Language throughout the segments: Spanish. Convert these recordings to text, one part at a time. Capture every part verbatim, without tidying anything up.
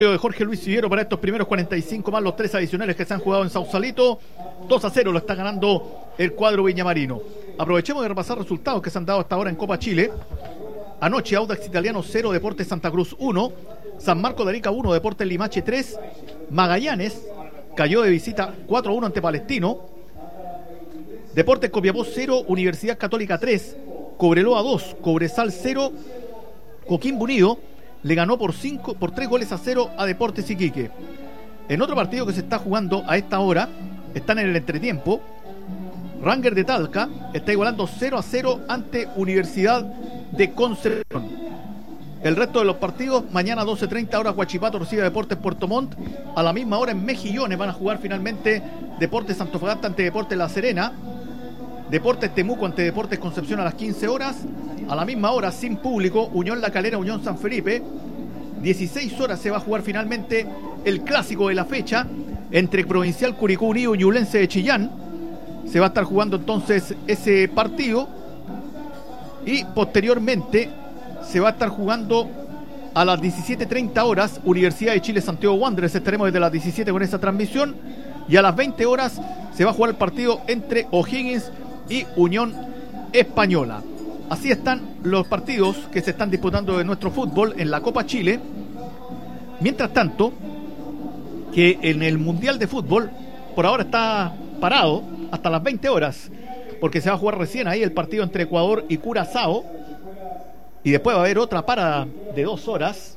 de Jorge Luis Sillero para estos primeros cuarenta y cinco más los tres adicionales que se han jugado en Sausalito. Dos a cero lo está ganando el cuadro viñamarino. Aprovechemos de repasar resultados que se han dado hasta ahora en Copa Chile. Anoche Audax Italiano cero, Deportes Santa Cruz uno, San Marcos de Arica uno, Deportes Limache tres, Magallanes cayó de visita cuatro a uno ante Palestino, Deportes Copiapó cero, Universidad Católica tres, Cobreloa dos, Cobresal cero, Coquimbo Unido le ganó por cinco, por tres goles a cero a Deportes Iquique. En otro partido que se está jugando a esta hora, están en el entretiempo, Ranger de Talca está igualando cero a cero ante Universidad de Concepción. El resto de los partidos, mañana doce treinta horas Huachipato recibe a Deportes Puerto Montt. A la misma hora en Mejillones van a jugar finalmente Deportes Antofagasta ante Deportes La Serena, Deportes Temuco ante Deportes Concepción a las quince horas. A la misma hora, sin público, Unión La Calera, Unión San Felipe. dieciséis horas se va a jugar finalmente el clásico de la fecha entre Provincial Curicó Unido y Ñublense de Chillán. Se va a estar jugando entonces ese partido y posteriormente se va a estar jugando a las diecisiete treinta horas Universidad de Chile Santiago Wanderers. Estaremos desde las diecisiete con esa transmisión, y a las veinte horas se va a jugar el partido entre O'Higgins y Unión Española. Así están los partidos que se están disputando de nuestro fútbol en la Copa Chile. Mientras tanto, que en el Mundial de Fútbol por ahora está parado hasta las veinte horas, porque se va a jugar recién ahí el partido entre Ecuador y Curazao, y después va a haber otra para de dos horas,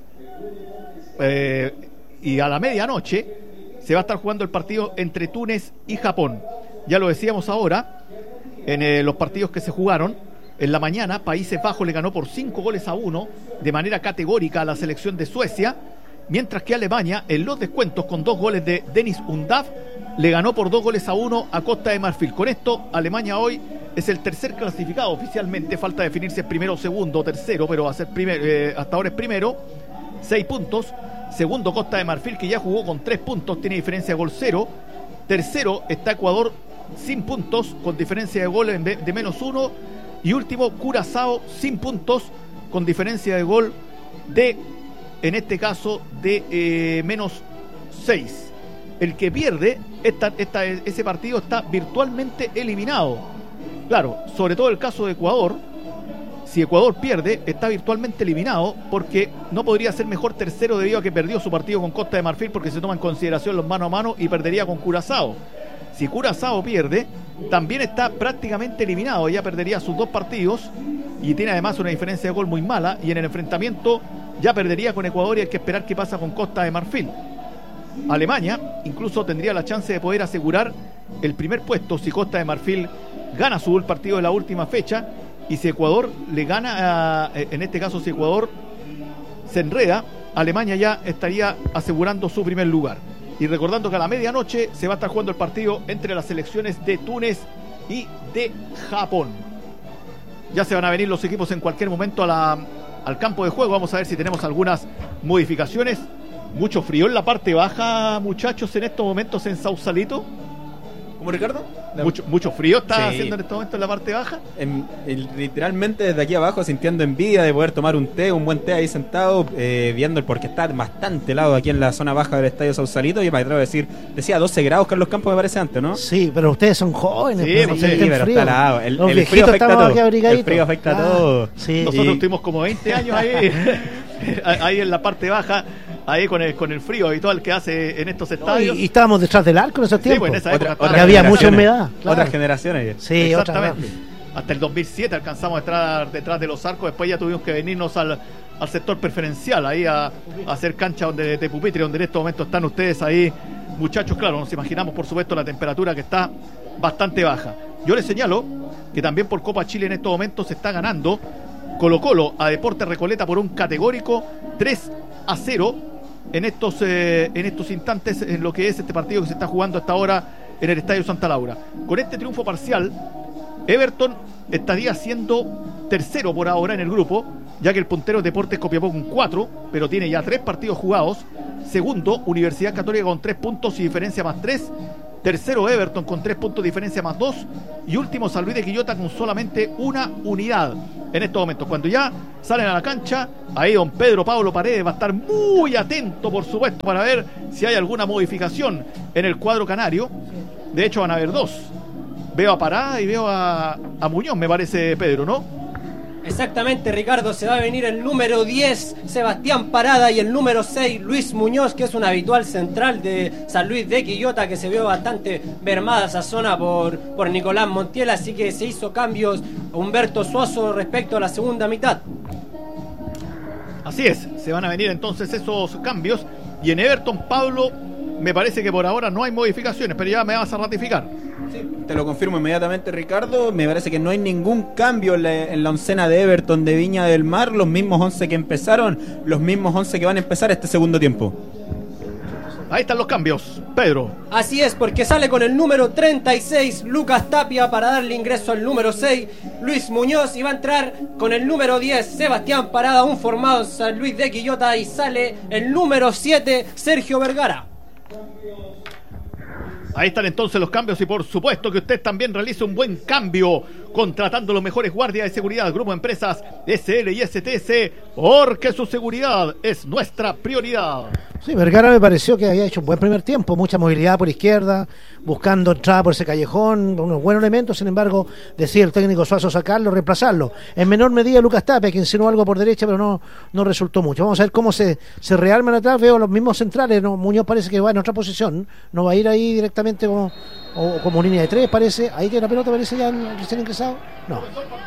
eh, y a la medianoche se va a estar jugando el partido entre Túnez y Japón. Ya lo decíamos ahora, en eh, los partidos que se jugaron en la mañana, Países Bajos le ganó por cinco goles a uno de manera categórica a la selección de Suecia, mientras que Alemania, en los descuentos con dos goles de Dennis Undav, le ganó por dos goles a uno a Costa de Marfil. Con esto, Alemania hoy es el tercer clasificado oficialmente. Falta definir si es primero, segundo o tercero, pero va a ser primer, eh, hasta ahora es primero, seis puntos. Segundo, Costa de Marfil, que ya jugó con tres puntos, tiene diferencia de gol cero. Tercero está Ecuador sin puntos, con diferencia de gol de menos uno. Y último, Curazao sin puntos, con diferencia de gol de, en este caso, de eh, menos seis. El que pierde esta, esta, ese partido está virtualmente eliminado. Claro, sobre todo el caso de Ecuador. Si Ecuador pierde, está virtualmente eliminado, porque no podría ser mejor tercero debido a que perdió su partido con Costa de Marfil, porque se toma en consideración los mano a mano, y perdería con Curazao. Si Curazao pierde, también está prácticamente eliminado, ya perdería sus dos partidos y tiene además una diferencia de gol muy mala, y en el enfrentamiento ya perdería con Ecuador, y hay que esperar qué pasa con Costa de Marfil. Alemania incluso tendría la chance de poder asegurar el primer puesto si Costa de Marfil gana su partido de la última fecha, y si Ecuador le gana, en este caso si Ecuador se enreda, Alemania ya estaría asegurando su primer lugar. Y recordando que a la medianoche se va a estar jugando el partido entre las selecciones de Túnez y de Japón. Ya se van a venir los equipos en cualquier momento a la, al campo de juego. Vamos a ver si tenemos algunas modificaciones. Mucho frío en la parte baja, muchachos, en estos momentos en Sausalito. ¿Cómo, Ricardo? Mucho, mucho frío está sí. haciendo en este momento en la parte baja. En, en, literalmente desde aquí abajo sintiendo envidia de poder tomar un té, un buen té ahí sentado, eh, viendo el porque está bastante helado aquí en la zona baja del estadio Sausalito. Y me atrevo a decir, decía doce grados Carlos Campos, me parece antes, ¿no? Sí, pero ustedes son jóvenes. Sí, pues, sí, sí, sí, pero frío. está helado. El, Los el frío afecta estamos aquí todo. abrigaditos. El frío afecta ah, todo. Sí. Nosotros Y... tuvimos como veinte años ahí, ahí en la parte baja, ahí con el, con el frío habitual que hace en estos estadios. Y, y estábamos detrás del arco en esos Sí, tiempos. pues en esa época Otra, estaba- otra había mucha humedad. Claro. Otras generaciones. Sí, Exactamente. otra. Hasta el dos mil siete alcanzamos a estar detrás de los arcos. Después ya tuvimos que venirnos al, al sector preferencial, ahí a, a hacer cancha donde, de pupitre, donde en este momento están ustedes ahí, muchachos. Claro, nos imaginamos por supuesto la temperatura que está bastante baja. Yo les señalo que también por Copa Chile en estos momentos se está ganando Colo Colo a Deportes Recoleta por un categórico tres a cero en estos, eh, en estos instantes, en lo que es este partido que se está jugando hasta ahora en el Estadio Santa Laura. Con este triunfo parcial, Everton estaría siendo tercero por ahora en el grupo, ya que el puntero es Deportes Copiapó con cuatro, pero tiene ya tres partidos jugados. Segundo, Universidad Católica con tres puntos y diferencia más tres. Tercero, Everton con tres puntos, diferencia más dos. Y último, San Luis de Quillota con solamente una unidad. en estos momentos. Cuando ya salen a la cancha, ahí don Pedro Pablo Paredes va a estar muy atento, por supuesto, para ver si hay alguna modificación en el cuadro canario. De hecho van a haber dos. Veo a Parada y veo a, a Muñoz, me parece, Pedro, ¿no? Exactamente, Ricardo, se va a venir el número diez, Sebastián Parada, y el número seis, Luis Muñoz, que es un habitual central de San Luis de Quillota, que se vio bastante mermada esa zona por, por Nicolás Montiel, así que se hizo cambios Humberto Suazo respecto a la segunda mitad. Así es, se van a venir entonces esos cambios, y en Everton, Pablo, me parece que por ahora no hay modificaciones, pero ya me vas a ratificar. Sí, te lo confirmo inmediatamente, Ricardo. Me parece que no hay ningún cambio en la, en la oncena de Everton de Viña del Mar. Los mismos once que empezaron, los mismos once que van a empezar este segundo tiempo. Ahí están los cambios, Pedro. Así es, porque sale con el número treinta y seis, Lucas Tapia, para darle ingreso al número seis, Luis Muñoz, y va a entrar con el número diez, Sebastián Parada, un formado en San Luis de Quillota, y sale el número siete, Sergio Vergara. Ahí están entonces los cambios, y por supuesto que usted también realice un buen cambio contratando los mejores guardias de seguridad, Grupo Empresas S L y S T S, porque su seguridad es nuestra prioridad. Sí, Vergara me pareció que había hecho un buen primer tiempo, mucha movilidad por izquierda, buscando entrada por ese callejón, unos buenos elementos. Sin embargo, decía el técnico Suazo sacarlo, reemplazarlo. En menor medida Lucas Tapia, que insinuó algo por derecha, pero no, no resultó mucho. Vamos a ver cómo se, se rearman atrás. Veo los mismos centrales, ¿no? Muñoz parece que va en otra posición, no va a ir ahí directamente como, o, como línea de tres, parece. Ahí tiene la pelota, parece ya el recién ingresado. No.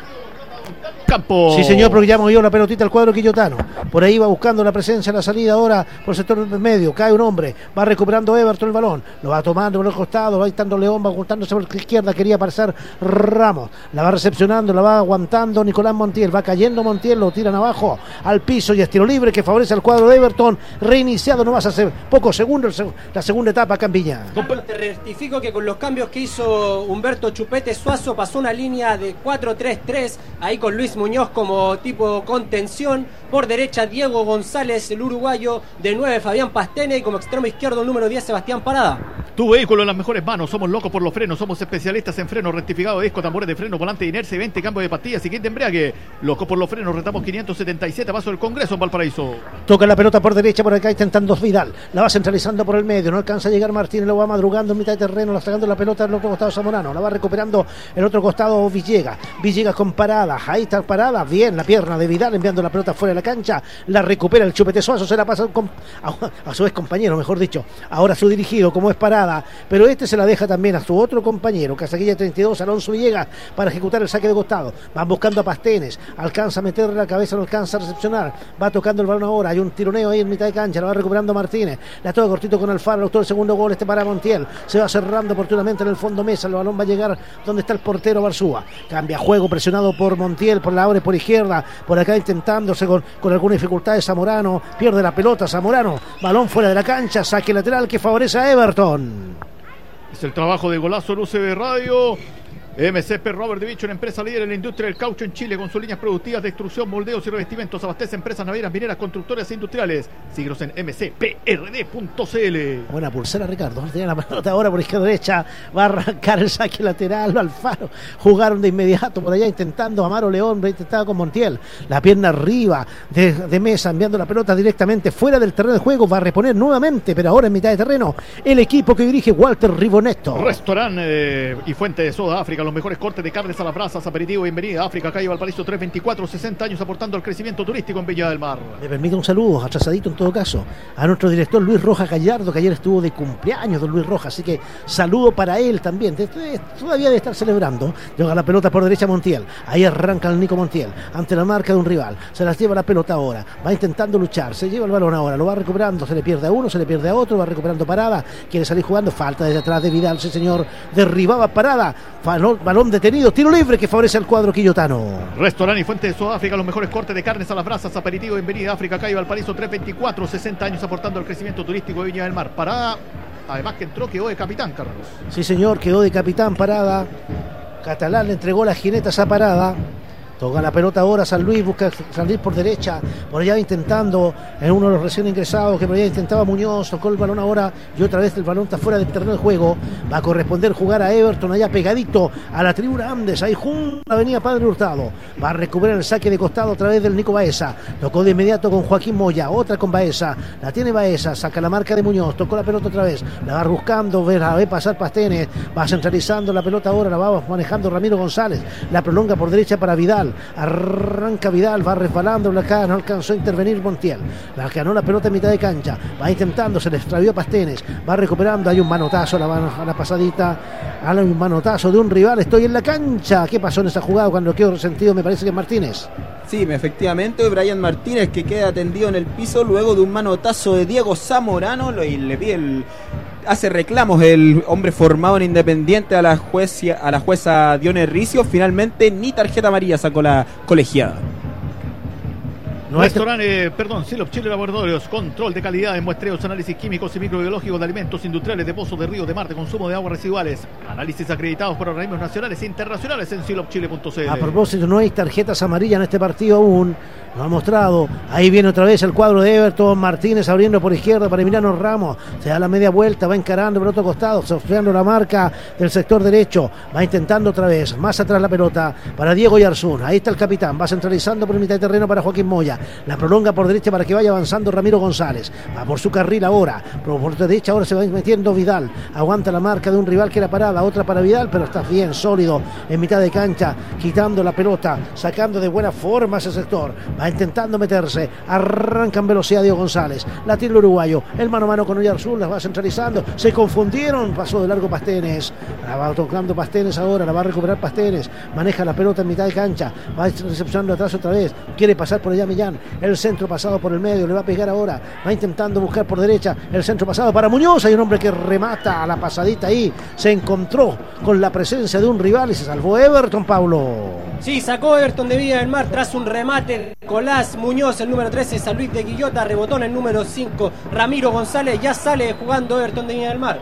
Campo. Sí, señor, porque ya movió la pelotita al cuadro quillotano. Por ahí va buscando la presencia, la salida ahora por el sector medio. Cae un hombre, va recuperando Everton el balón. Lo va tomando por el costado, va dictando León, va ocultándose por la izquierda. Quería pasar Ramos. La va recepcionando, la va aguantando Nicolás Montiel. Va cayendo Montiel, lo tiran abajo al piso y es tiro libre que favorece al cuadro de Everton. Reiniciado nomás hace pocos segundos la segunda etapa acá en Viña. Te rectifico que con los cambios que hizo Humberto Chupete Suazo pasó una línea de cuatro tres tres, ahí con Luis Muñoz como tipo contención, por derecha Diego González, el uruguayo, de nueve Fabián Pastene, y como extremo izquierdo el número diez Sebastián Parada. Tu vehículo en las mejores manos, somos locos por los frenos, somos especialistas en frenos, rectificado de disco, tambores de freno, volante de inercia y veinte cambios de pastillas y kit de embriague. Locos por los frenos, retamos quinientos setenta y siete, paso del Congreso en Valparaíso. Toca la pelota por derecha, por acá intentando Vidal, la va centralizando por el medio, no alcanza a llegar Martínez, lo va madrugando en mitad de terreno, la sacando la pelota del otro costado Zamorano, la va recuperando el otro costado Villegas, Villegas con Parada, ahí está Parada, bien la pierna de Vidal enviando la pelota fuera de la cancha, la recupera el Chupete Suazo, se la pasa a, a su ex compañero, mejor dicho, ahora su dirigido como es Parada, pero este se la deja también a su otro compañero, Casaquilla treinta y dos, Alonso Villegas, para ejecutar el saque de costado. Van buscando a Pastenes, alcanza a meterle la cabeza, no alcanza a recepcionar, va tocando el balón ahora, hay un tironeo ahí en mitad de cancha, la va recuperando Martínez, la toca cortito con Alfaro, el autor del segundo gol, este para Montiel, se va cerrando oportunamente en el fondo mesa, el balón va a llegar donde está el portero Barzúa, cambia juego presionado por Montiel, por la abre por izquierda, por acá intentándose con, con alguna dificultad de Zamorano, pierde la pelota Zamorano, balón fuera de la cancha, saque lateral que favorece a Everton. Es el trabajo de Golazo en U C B Radio. M C P Robert de Bicho, una empresa líder en la industria del caucho en Chile, con sus líneas productivas de extrusión, moldeos y revestimientos. Abastece empresas navieras, mineras, constructoras e industriales. Síguenos en m c p r d punto c l. Buena pulsera, Ricardo. Tiene la pelota ahora por izquierda derecha. Va a arrancar el saque lateral. Alfaro jugaron de inmediato por allá intentando. Amaro León intentaba con Montiel. La pierna arriba de, de Mesa, enviando la pelota directamente fuera del terreno de juego. Va a reponer nuevamente, pero ahora en mitad de terreno, el equipo que dirige Walter Ribonetto. Restaurante eh, y Fuente de Soda África. Los mejores cortes de carnes a las brasas, aperitivo, bienvenida a África, calle Valparaíso trescientos veinticuatro, sesenta años aportando al crecimiento turístico en Villa del Mar. Me permite un saludo, atrasadito en todo caso, a nuestro director Luis Rojas Gallardo, que ayer estuvo de cumpleaños don Luis Rojas, así que saludo para él también, todavía debe estar celebrando. Llega la pelota por derecha Montiel, ahí arranca el Nico Montiel, ante la marca de un rival, se las lleva la pelota ahora, va intentando luchar, se lleva el balón ahora, lo va recuperando, se le pierde a uno, se le pierde a otro, va recuperando Parada, quiere salir jugando, falta desde atrás de Vidal, sí señor, derribaba Parada, balón detenido, tiro libre que favorece al cuadro quillotano. Restaurante y Fuente de Sudáfrica, los mejores cortes de carnes a las brasas, aperitivo, bienvenida a África, calle Valparaíso trescientos veinticuatro, sesenta años aportando al crecimiento turístico de Viña del Mar. Parada, además que entró, quedó de capitán, Carlos. Sí señor, quedó de capitán Parada. Catalán le entregó las jinetas a Parada. Toca la pelota ahora San Luis, busca salir por derecha, por allá intentando, en uno de los recién ingresados, que por allá intentaba Muñoz, tocó el balón ahora, y otra vez el balón está fuera del terreno de juego. Va a corresponder jugar a Everton, allá pegadito a la tribuna Andes, ahí junto a la avenida Padre Hurtado. Va a recuperar el saque de costado a través del Nico Baeza. Tocó de inmediato con Joaquín Moya, otra con Baeza, la tiene Baeza, saca la marca de Muñoz, tocó la pelota otra vez, la va buscando, ve, la ve pasar Pastenes, va centralizando la pelota ahora, la va manejando Ramiro González, la prolonga por derecha para Vidal. Arranca Vidal, va resbalando acá, no alcanzó a intervenir Montiel. La ganó la pelota en mitad de cancha, va intentando, se le extravió Pastenes, va recuperando, hay un manotazo a la, a la pasadita, hay un manotazo de un rival, estoy en la cancha. ¿Qué pasó en esa jugada cuando quedó resentido? Me parece que es Martínez. Sí, efectivamente, Brian Martínez, que queda tendido en el piso luego de un manotazo de Diego Zamorano, y le pide el... hace reclamos el hombre formado en Independiente a la jueza, a la jueza Dione Ricio. Finalmente ni tarjeta amarilla sacó la colegiada. No Restaurante, eh, perdón, Silop Chile Laboratorios, control de calidad en muestreos, análisis químicos y microbiológicos de alimentos industriales, de pozos, de ríos, de mar, de consumo de aguas residuales, análisis acreditados por organismos nacionales e internacionales en silop chile punto c l. A propósito, no hay tarjetas amarillas en este partido aún, lo ha mostrado, ahí viene otra vez el cuadro de Everton, Martínez abriendo por izquierda para Emiliano Ramos, se da la media vuelta, va encarando por otro costado, sofreando la marca del sector derecho, va intentando otra vez, más atrás la pelota para Diego Yarzún, ahí está el capitán, va centralizando por mitad de terreno para Joaquín Moya, la prolonga por derecha para que vaya avanzando Ramiro González, va por su carril ahora, por, por derecha ahora se va metiendo Vidal, aguanta la marca de un rival que era parada, otra para Vidal, pero está bien sólido en mitad de cancha, quitando la pelota, sacando de buena forma ese sector, va intentando meterse, arranca en velocidad Diego González, la tira el uruguayo, el mano a mano con Oyarzún, la va centralizando, se confundieron, pasó de largo Pastenes, la va tocando Pastenes ahora, la va a recuperar Pastenes, maneja la pelota en mitad de cancha, va recepcionando atrás otra vez, quiere pasar por allá Millán, el centro pasado por el medio, le va a pegar ahora, va intentando buscar por derecha, el centro pasado para Muñoz, hay un hombre que remata a la pasadita ahí, se encontró con la presencia de un rival y se salvó Everton, Paulo. Sí, sacó Everton de Viña del Mar tras un remate, Colás Muñoz, el número trece, San Luis de Quillota, rebotó en el número cinco, Ramiro González, ya sale jugando Everton de Viña del Mar.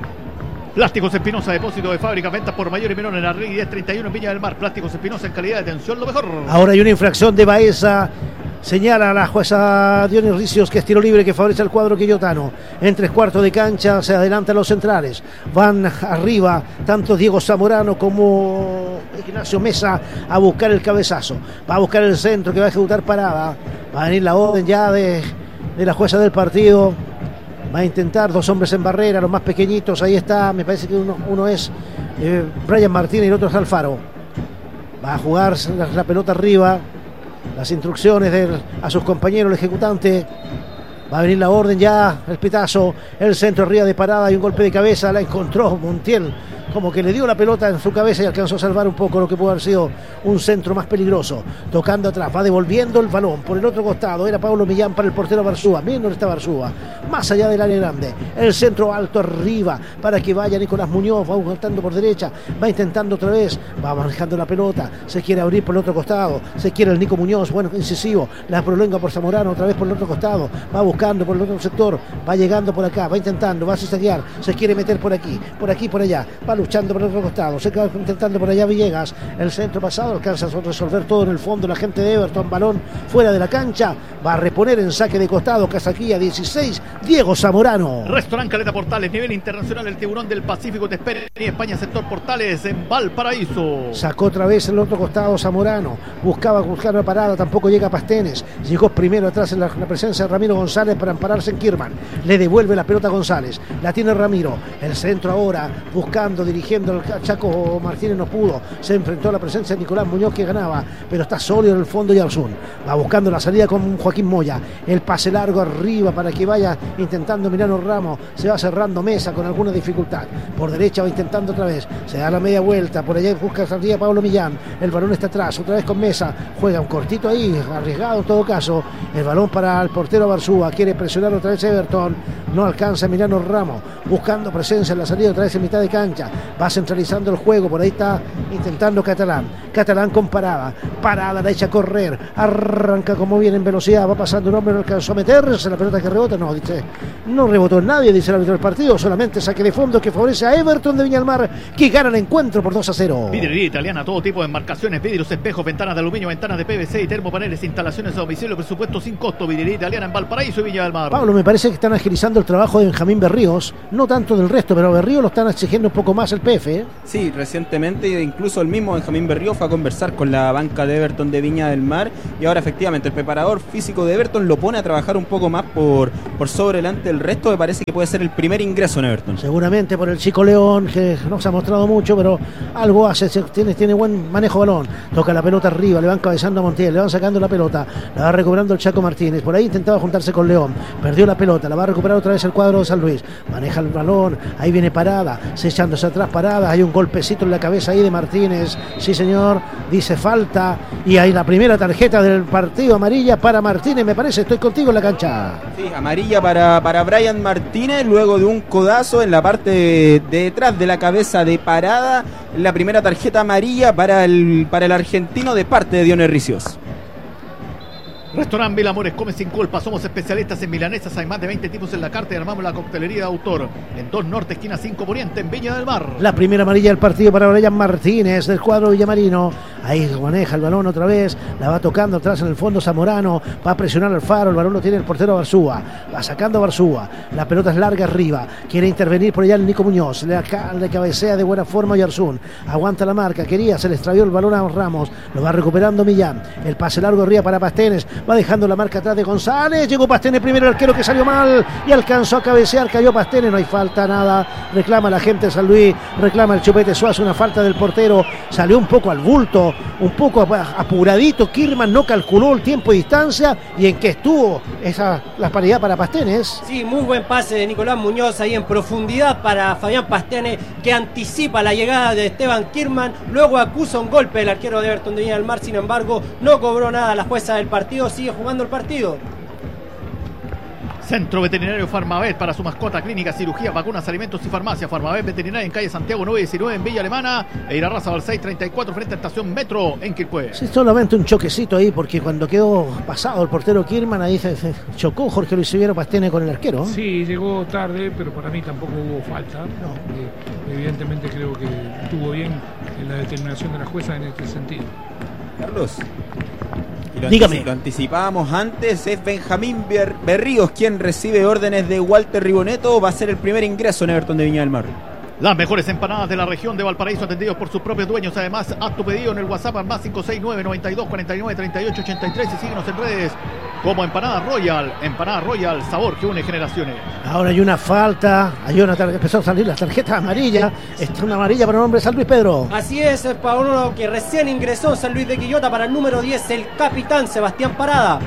Plásticos Espinosa, depósito de fábrica, ventas por mayor y menor en la R I diez treinta y uno en Viña del Mar. Plásticos Espinosa, en calidad de atención, lo mejor. Ahora hay una infracción de Baeza. Señala a la jueza Dionis Ricios que es tiro libre que favorece al cuadro quillotano. En tres cuartos de cancha se adelantan los centrales. Van arriba tanto Diego Zamorano como Ignacio Mesa a buscar el cabezazo. Va a buscar el centro que va a ejecutar parada. Va a venir la orden ya de, de la jueza del partido. Va a intentar dos hombres en barrera, los más pequeñitos. Ahí está, me parece que uno, uno es eh, Brian Martínez y el otro es Alfaro. Va a jugar la, la pelota arriba. Las instrucciones de, a sus compañeros, el ejecutante. Va a venir la orden ya, el pitazo, el centro arriba de parada y un golpe de cabeza, la encontró Montiel, como que le dio la pelota en su cabeza y alcanzó a salvar un poco lo que pudo haber sido un centro más peligroso. Tocando atrás, va devolviendo el balón por el otro costado, era Pablo Millán para el portero Barzúa, bien no está Barzúa, más allá del área grande, el centro alto arriba para que vaya Nicolás Muñoz, va saltando por derecha, va intentando otra vez, va manejando la pelota, se quiere abrir por el otro costado, se quiere el Nico Muñoz, bueno, incisivo, la prolonga por Zamorano, otra vez por el otro costado, va buscando por el otro sector, va llegando por acá, va intentando, va a cistadiar, se quiere meter por aquí, por aquí, por allá, va luchando por el otro costado, se queda intentando por allá Villegas, el centro pasado, alcanza a resolver todo en el fondo, la gente de Everton, balón fuera de la cancha, va a reponer en saque de costado, Casaquilla dieciséis, Diego Zamorano. Restaurante Caleta Portales, nivel internacional, el tiburón del Pacífico te espera en España, sector Portales, en Valparaíso. Sacó otra vez el otro costado Zamorano, buscaba buscar una parada, tampoco llega Pastenes, llegó primero atrás en la, la presencia de Ramiro González para ampararse en Kirman, le devuelve la pelota a González, la tiene Ramiro, el centro ahora, buscando, dirigiendo el Chaco Martínez, no pudo, se enfrentó a la presencia de Nicolás Muñoz que ganaba, pero está sólido en el fondo Yarzún, va buscando la salida con Joaquín Moya, el pase largo arriba para que vaya intentando Emiliano Ramos, se va cerrando Mesa con alguna dificultad, por derecha va intentando otra vez, se da la media vuelta, por allá busca salida Pablo Millán, el balón está atrás, otra vez con Mesa, juega un cortito ahí, arriesgado en todo caso, el balón para el portero Barzúa, quiere presionar otra vez Everton, no alcanza Emiliano Ramos, buscando presencia en la salida otra vez en mitad de cancha, va centralizando el juego, por ahí está intentando Catalán, Catalán con Parada, Parada la echa a correr, arranca como viene en velocidad, va pasando un hombre, no alcanzó a meterse, la pelota que rebota, no, dice, no rebotó en nadie, dice el árbitro del partido, solamente saque de fondo que favorece a Everton de Viña del Mar, que gana el encuentro por dos a cero. Vidrería italiana, todo tipo de embarcaciones, vidrios, espejos, ventanas de aluminio, ventanas de P V C y termopaneles, instalaciones a domicilio, presupuesto sin costo. Vidrería italiana en Valparaíso y Viña del Mar. Pablo, me parece que están agilizando el trabajo de Benjamín Berríos, no tanto del resto, pero Berríos lo están exigiendo un poco más el P F, ¿eh? Sí, recientemente incluso el mismo Benjamín Berríos fue a conversar con la banca de Everton de Viña del Mar y ahora efectivamente el preparador físico de Everton lo pone a trabajar un poco más por, por sobre delante del resto. Me parece que puede ser el primer ingreso en Everton. Seguramente por el chico León, que no se ha mostrado mucho, pero algo hace, tiene, tiene buen manejo de balón, toca la pelota arriba, le van cabezando a Montiel, le van sacando la pelota, la va recuperando el Chaco Martínez, por ahí intentaba juntarse con León, perdió la pelota, la va a recuperar otra vez el cuadro de San Luis, maneja el balón, ahí viene Parada, se echándose atrás Parada, hay un golpecito en la cabeza ahí de Martínez, sí señor, dice falta, y ahí la primera tarjeta del partido, amarilla para Martínez, me parece, estoy contigo en la cancha. Sí, amarilla para, para Brian Martínez, luego de un codazo en la parte de, de detrás de la cabeza de Parada, la primera tarjeta amarilla para el, para el argentino de parte de Dionis Ricios. Restaurant Mil Amores, come sin culpa, somos especialistas en milanesas, hay más de veinte tipos en la carta y armamos la coctelería de autor en dos Norte, esquina cinco Poniente, en Viña del Mar. La primera amarilla del partido para Brian Martínez del cuadro villamarino, ahí maneja el balón otra vez, la va tocando atrás en el fondo Zamorano, va a presionar al Faro, el balón lo tiene el portero Barzúa, va sacando a Barzúa, la pelota es larga arriba, quiere intervenir por allá el Nico Muñoz, le, le cabecea de buena forma Oyarzún, aguanta la marca, quería, se le extravió el balón a Ramos, lo va recuperando Millán, el pase largo arriba para Pastenes, va dejando la marca atrás de González, llegó Pastenes primero, el arquero que salió mal y alcanzó a cabecear, cayó Pastenes, no hay falta, nada, reclama la gente de San Luis, reclama el Chupete Suazo, una falta del portero, salió un poco al bulto, un poco apuradito, Kirman no calculó el tiempo y distancia y en que estuvo esa la paridad para Pastenes. Sí, muy buen pase de Nicolás Muñoz ahí en profundidad para Fabián Pastenes, que anticipa la llegada de Esteban Kirman, luego acusa un golpe del arquero de Everton de Viña del Mar, sin embargo no cobró nada la jueza del partido, sigue jugando el partido. Centro Veterinario Farmavet para su mascota, clínica, cirugía, vacunas, alimentos y farmacia. Farmavet Veterinaria en calle Santiago nueve diecinueve en Villa Alemana e Irarrázaval al seis treinta y cuatro frente a Estación Metro en Quilpué. Sí, solamente un choquecito ahí porque cuando quedó pasado el portero Kirman ahí se, se chocó Jorge Luis Severo Pastenes con el arquero. Sí, llegó tarde, pero para mí tampoco hubo falta. No. Eh, evidentemente creo que estuvo bien en la determinación de la jueza en este sentido. Carlos. Y lo Dígame. Anticip- lo anticipábamos antes, es Benjamín Ber- Berríos quien recibe órdenes de Walter Riboneto, va a ser el primer ingreso en Everton de Viña del Mar. Las mejores empanadas de la región de Valparaíso atendidos por sus propios dueños. Además, haz tu pedido en el WhatsApp al más cinco seis nueve, noventa y dos, cuarenta y nueve, treinta y ocho, ochenta y tres y síguenos en redes como Empanada Royal. Empanada Royal, sabor que une generaciones. Ahora hay una falta, hay una tar- empezó a salir la tarjeta amarilla, está una amarilla para el hombre de San Luis, Pedro. Así es, para uno que recién ingresó en San Luis de Quillota, para el número diez, el capitán Sebastián Parada.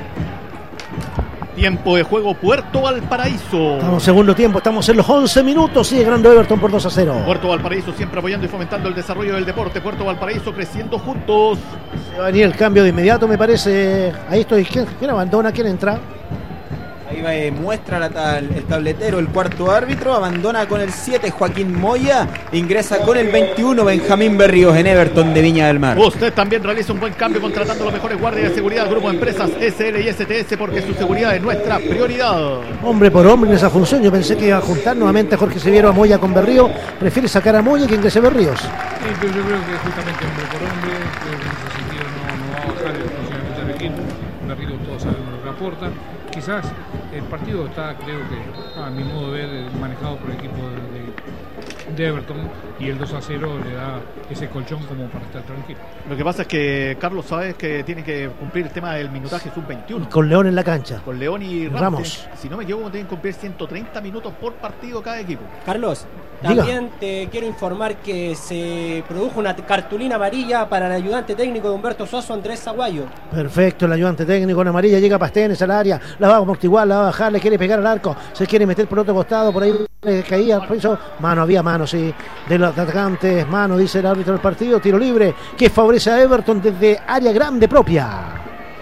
Tiempo de juego Puerto Valparaíso. Estamos en segundo tiempo, estamos en los once minutos, sigue ganando Everton por dos a cero. Puerto Valparaíso siempre apoyando y fomentando el desarrollo del deporte. Puerto Valparaíso creciendo juntos. Se va a venir el cambio de inmediato, me parece. Ahí estoy, ¿quién, quién abandona? ¿Quién entra? Ahí va, eh, muestra la tab- el tabletero el cuarto árbitro, abandona con el siete Joaquín Moya, ingresa con el veintiuno Benjamín Berríos en Everton de Viña del Mar. Usted también realiza un buen cambio contratando los mejores guardias de seguridad. Grupo de Empresas S L y S T S, porque su seguridad es nuestra prioridad. Hombre por hombre en esa función, yo pensé que iba a juntar nuevamente a Jorge Severo a Moya con Berrío, prefiere sacar a Moya que ingrese Berríos. Sí, pero yo creo que justamente hombre por hombre, creo que en ese sentido no, no va a bajar el funcionamiento del equipo. Berrío todos sabemos lo que aporta. Quizás el partido está, creo que, a mi modo de ver, manejado por el equipo de, de Everton, y el dos a cero le da ese colchón como para estar tranquilo. Lo que pasa es que Carlos sabe que tiene que cumplir el tema del minutaje sub veintiuno. Con León en la cancha. Con León y Ramos. Ramos. Si no me equivoco, tienen que cumplir ciento treinta minutos por partido cada equipo. Carlos, Diga. también te quiero informar que se produjo una cartulina amarilla para el ayudante técnico de Humberto Suazo, Andrés Aguayo. Perfecto, el ayudante técnico en amarilla, llega Pastenes al área, la va a amortiguar, la va a bajar, le quiere pegar al arco, se quiere meter por otro costado, por ahí le caía al piso, mano, había mano, sí, de los atacantes, mano, dice el árbitro del partido, tiro libre, que favorece a Everton desde área grande propia.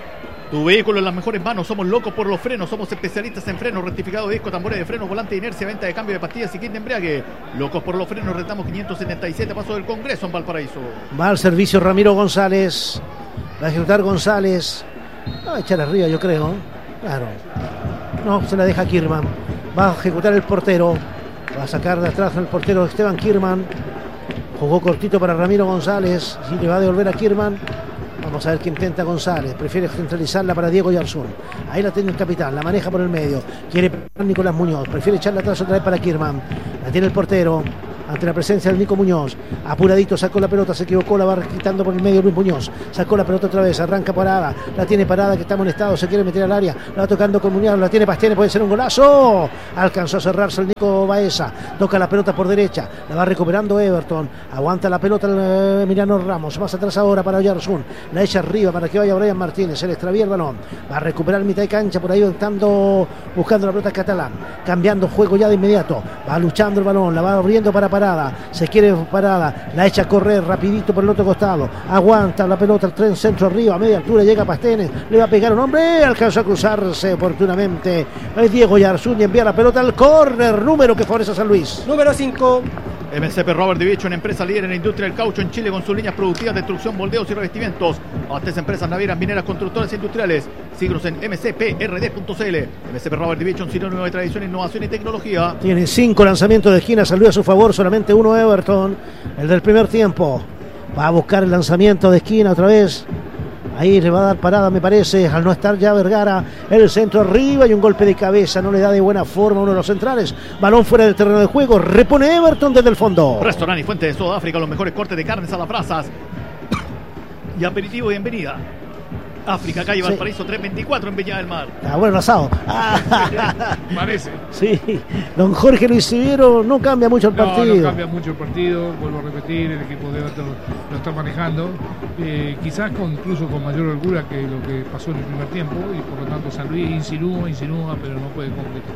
Tu vehículo en las mejores manos, somos locos por los frenos, somos especialistas en frenos, rectificado de disco, tambores de freno, volante de inercia, venta de cambio de pastillas y kit de embriague. Locos por los frenos, retamos quinientos setenta y siete, paso del Congreso en Valparaíso. Va al servicio Ramiro González, va a ejecutar González, va a echar arriba yo creo, claro, no, se la deja Kirman, va a ejecutar el portero, va a sacar de atrás el portero Esteban Kirman, jugó cortito para Ramiro González y le va a devolver a Kirman. Vamos a ver qué intenta González. Prefiere centralizarla para Diego Yarzún. Ahí la tiene el capitán. La maneja por el medio. Quiere pegar Nicolás Muñoz. Prefiere echarla atrás otra vez para Kirman. La tiene el portero. Ante la presencia del Nico Muñoz. Apuradito sacó la pelota. Se equivocó. La va quitando por el medio Luis Muñoz. Sacó la pelota otra vez. Arranca Parada. La tiene Parada que está amonestado. Se quiere meter al área. La va tocando con Muñoz. La tiene Pastene. Puede ser un golazo. Alcanzó a cerrarse el Nico Baeza. Toca la pelota por derecha. La va recuperando Everton. Aguanta la pelota el eh, Emiliano Ramos. Más atrás ahora para Yarzún. La echa arriba para que vaya Brian Martínez. Se le extravía el balón. Va a recuperar mitad de cancha. Por ahí estando, buscando la pelota Catalán. Cambiando juego ya de inmediato. Va luchando el balón. La va abriendo para Parada. Se quiere Parada. La echa a correr rapidito por el otro costado. Aguanta la pelota. El tren centro arriba. A media altura llega Pastenes. Le va a pegar un hombre. Alcanzó a cruzarse oportunamente. Es Diego Yarzún y envía la pelota al córner. Número que favorece a San Luis. Número cinco. M C P Robert Divicho, una empresa líder en la industria del caucho en Chile con sus líneas productivas de extrusión, moldeos y revestimientos. Abastece empresas navieras, mineras, constructoras e industriales. Síguenos en m c p r d punto c l. M C P Robert Divicho, un sinónimo de tradición, innovación y tecnología. Tiene cinco lanzamientos de esquina. San Luis a su favor, solamente uno Everton. El del primer tiempo. Va a buscar el lanzamiento de esquina otra vez. Ahí le va a dar Parada, me parece, al no estar ya Vergara. El centro arriba y un golpe de cabeza. No le da de buena forma a uno de los centrales. Balón fuera del terreno de juego. Repone Everton desde el fondo. Restaurante y Fuente de Sudáfrica, los mejores cortes de carnes a las brasas. Y aperitivo, bienvenida. África, calle Valparaíso, sí. trescientos veinticuatro en Viña del Mar. Ah, bueno, el asado. Parece. Sí, don Jorge Luis Siviero, no cambia mucho el partido. No, no cambia mucho el partido, vuelvo a repetir, el equipo de Everton lo está manejando, eh, quizás con, incluso con mayor holgura que lo que pasó en el primer tiempo, y por lo tanto San Luis insinúa, insinúa, pero no puede concretar.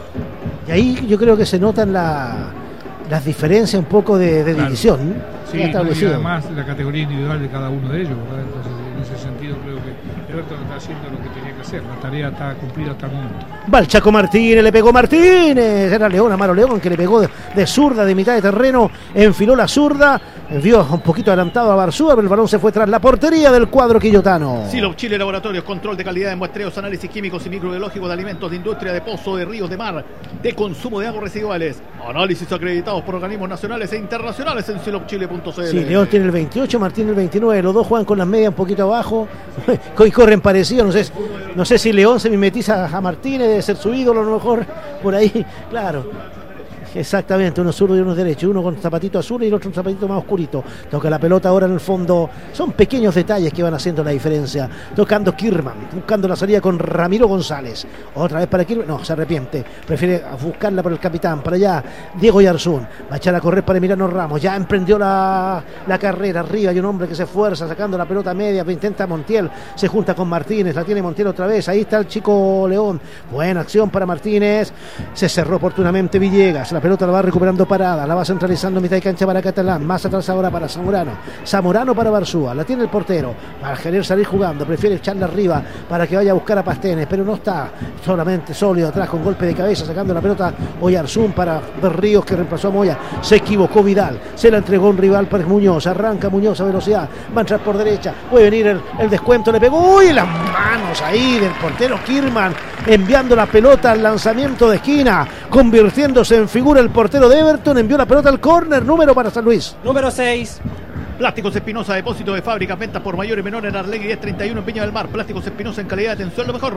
Y ahí yo creo que se notan la, las diferencias un poco de, de claro. división. Sí, no, y además la categoría individual de cada uno de ellos, ¿verdad? Entonces, en ese sentido creo que Everton está haciendo lo que tenía que hacer. La tarea está cumplida hasta el momento. Va el Chaco Martínez, le pegó Martínez. Era León, Amaro León, que le pegó de, de zurda, de mitad de terreno. Enfiló la zurda. Envió un poquito adelantado a Barzúa, pero el balón se fue tras la portería del cuadro quillotano. Silop Chile Laboratorios, control de calidad en muestreos, análisis químicos y microbiológicos de alimentos, de industria, de pozo, de ríos, de mar, de consumo de aguas residuales. Análisis acreditados por organismos nacionales e internacionales en silop chile punto c l. Sí, León tiene el veintiocho, Martín el veintinueve. Los dos juegan con las medias un poquito abajo. Hoy corren parecidos. No sé, no sé si León se mimetiza a Martínez, debe ser su ídolo a lo mejor. Por ahí, claro. Exactamente, uno zurdo y uno derecho, uno con zapatito azul y el otro un zapatito más oscurito. Toca la pelota ahora en el fondo. Son pequeños detalles que van haciendo la diferencia. Tocando Kirman, buscando la salida con Ramiro González. Otra vez para Kirman, no, se arrepiente. Prefiere buscarla por el capitán, para allá Diego Yarzún. Va a echar a correr para Emiliano Ramos. Ya emprendió la, la carrera arriba. Hay un hombre que se esfuerza sacando la pelota media. Intenta Montiel, se junta con Martínez. La tiene Montiel otra vez. Ahí está el chico León. Buena acción para Martínez. Se cerró oportunamente Villegas. La pelota la va recuperando Parada, la va centralizando en mitad de cancha para Catalán, más atrás ahora para Zamorano, Zamorano para Barzúa, la tiene el portero, va a querer salir jugando, prefiere echarla arriba para que vaya a buscar a Pastenes, pero no está, solamente sólido atrás con golpe de cabeza, sacando la pelota Oyarzún para Berríos que reemplazó a Moya, se equivocó Vidal, se la entregó un rival para Muñoz, arranca Muñoz a velocidad, va a entrar por derecha, puede venir el, el descuento, le pegó, uy, las manos ahí del portero Kirman, enviando la pelota al lanzamiento de esquina, convirtiéndose en figura el portero de Everton, envió la pelota al córner, número para San Luis. Número seis. Plásticos Espinosa, depósito de fábricas, ventas por mayor y menor en Arlegui diez treinta y uno en Viña del Mar. Plásticos Espinosa en calidad de atención, lo mejor.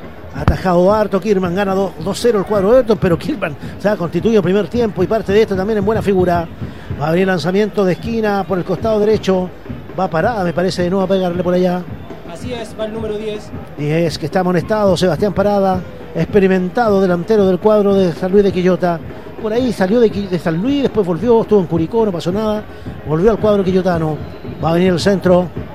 Atajado harto, Kirman gana dos cero el cuadro de Everton, pero Kirman se ha constituido primer tiempo y parte de esto también en buena figura. Va a abrir lanzamiento de esquina por el costado derecho, va Parada, me parece, de nuevo a pegarle por allá. Así es, va el número diez. diez que está amonestado, Sebastián Parada, experimentado delantero del cuadro de San Luis de Quillota. Por ahí salió de, de San Luis, después volvió, estuvo en Curicó, no pasó nada, volvió al cuadro quillotano. Va a venir el centro,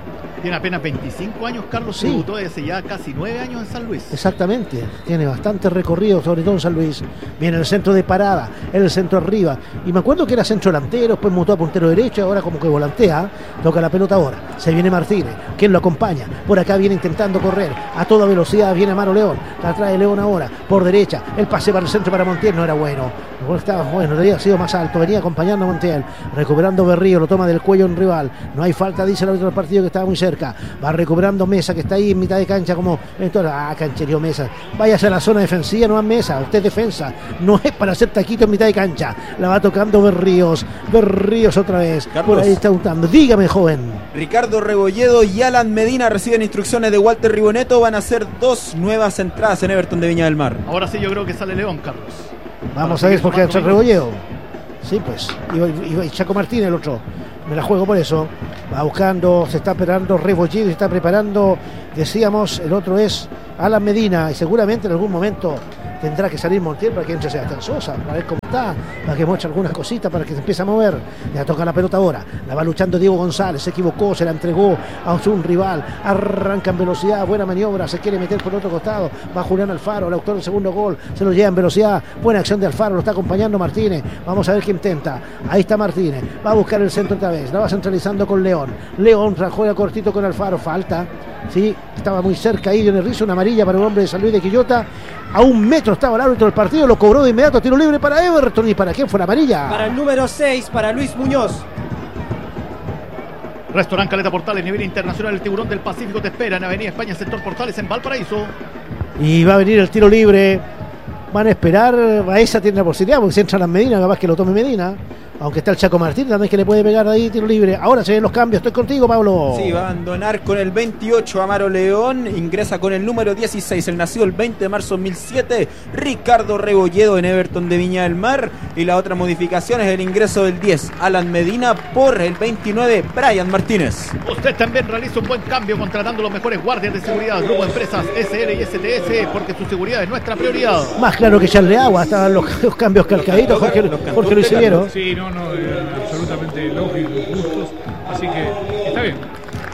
Tiene apenas veinticinco años, Carlos, Sí. debutó desde ya casi nueve años en San Luis. Exactamente, tiene bastante recorrido, sobre todo en San Luis. Viene el centro de parada, el centro arriba. Y me acuerdo que era centro delantero, después mutó a puntero derecho, ahora como que volantea. Toca la pelota ahora. Se viene Martínez, quien lo acompaña. Por acá viene intentando correr a toda velocidad. Viene Amaro León, la trae León ahora, por derecha. El pase para el centro para Montiel, no era bueno. No estaba bueno, debería sido más alto. Venía acompañando a Montiel, recuperando Berrío, lo toma del cuello un rival. No hay falta, dice el árbitro del partido, que estaba muy cerca. Va recuperando Mesa, que está ahí en mitad de cancha, como en toda. Ah, cancherío Mesa. Váyase a la zona defensiva, no a Mesa. Usted defensa. No es para hacer taquito en mitad de cancha. La va tocando Berríos. Berríos otra vez. Carlos. Por ahí está untando. Dígame, joven. Ricardo Rebolledo y Alan Medina reciben instrucciones de Walter Riboneto. Van a hacer dos nuevas entradas en Everton de Viña del Mar. Ahora sí yo creo que sale León, Carlos. Vamos Para a ver por qué seguir entra sumando Rebolledo. Sí, pues. Y, y, y Chaco Martínez, el otro. Me la juego por eso. Va buscando, se está esperando Rebolledo, se está preparando. Decíamos, el otro es Alan Medina. Y seguramente en algún momento tendrá que salir Montiel para que entre Sebastián Sosa, para ver cómo está, para que muestre algunas cositas, para que se empiece a mover. Ya toca la pelota ahora. La va luchando Diego González. Se equivocó, se la entregó a un rival. Arranca en velocidad. Buena maniobra. Se quiere meter por el otro costado. Va Julián Alfaro, el autor del segundo gol. Se lo lleva en velocidad. Buena acción de Alfaro. Lo está acompañando Martínez. Vamos a ver qué intenta. Ahí está Martínez. Va a buscar el centro otra vez. La va centralizando con León. León juega cortito con Alfaro. Falta. Sí, estaba muy cerca ahí. Dionel Rizzo, una amarilla para un hombre de San Luis de Quillota. A un metro estaba el árbitro del partido. Lo cobró de inmediato. Tiro libre para Everton. ¿Y para quién fue la amarilla? Para el número seis, para Luis Muñoz. Restaurante Caleta Portales, nivel internacional, el Tiburón del Pacífico te espera en Avenida España, sector Portales, en Valparaíso. Y va a venir el tiro libre. Van a esperar. Baeza tiene la posibilidad, porque si entra las Medina, capaz que lo tome Medina. Aunque está el Chaco Martín, también que le puede pegar ahí tiro libre. Ahora se ven los cambios. Estoy contigo, Pablo. Sí, va a abandonar con el veintiocho Amaro León. Ingresa con el número dieciséis, el nacido el veinte de marzo de dos mil siete, Ricardo Rebolledo en Everton de Viña del Mar. Y la otra modificación es el ingreso del diez, Alan Medina, por el veintinueve, Brian Martínez. Usted también realiza un buen cambio contratando los mejores guardias de seguridad. Grupo Empresas S L y S T S, porque su seguridad es nuestra prioridad. Más claro que echarle agua. Estaban los, los cambios calcaditos. Jorge, Jorge Luis Siguero. Sí, no, no, eh, absolutamente lógicos, justos. Así que está bien.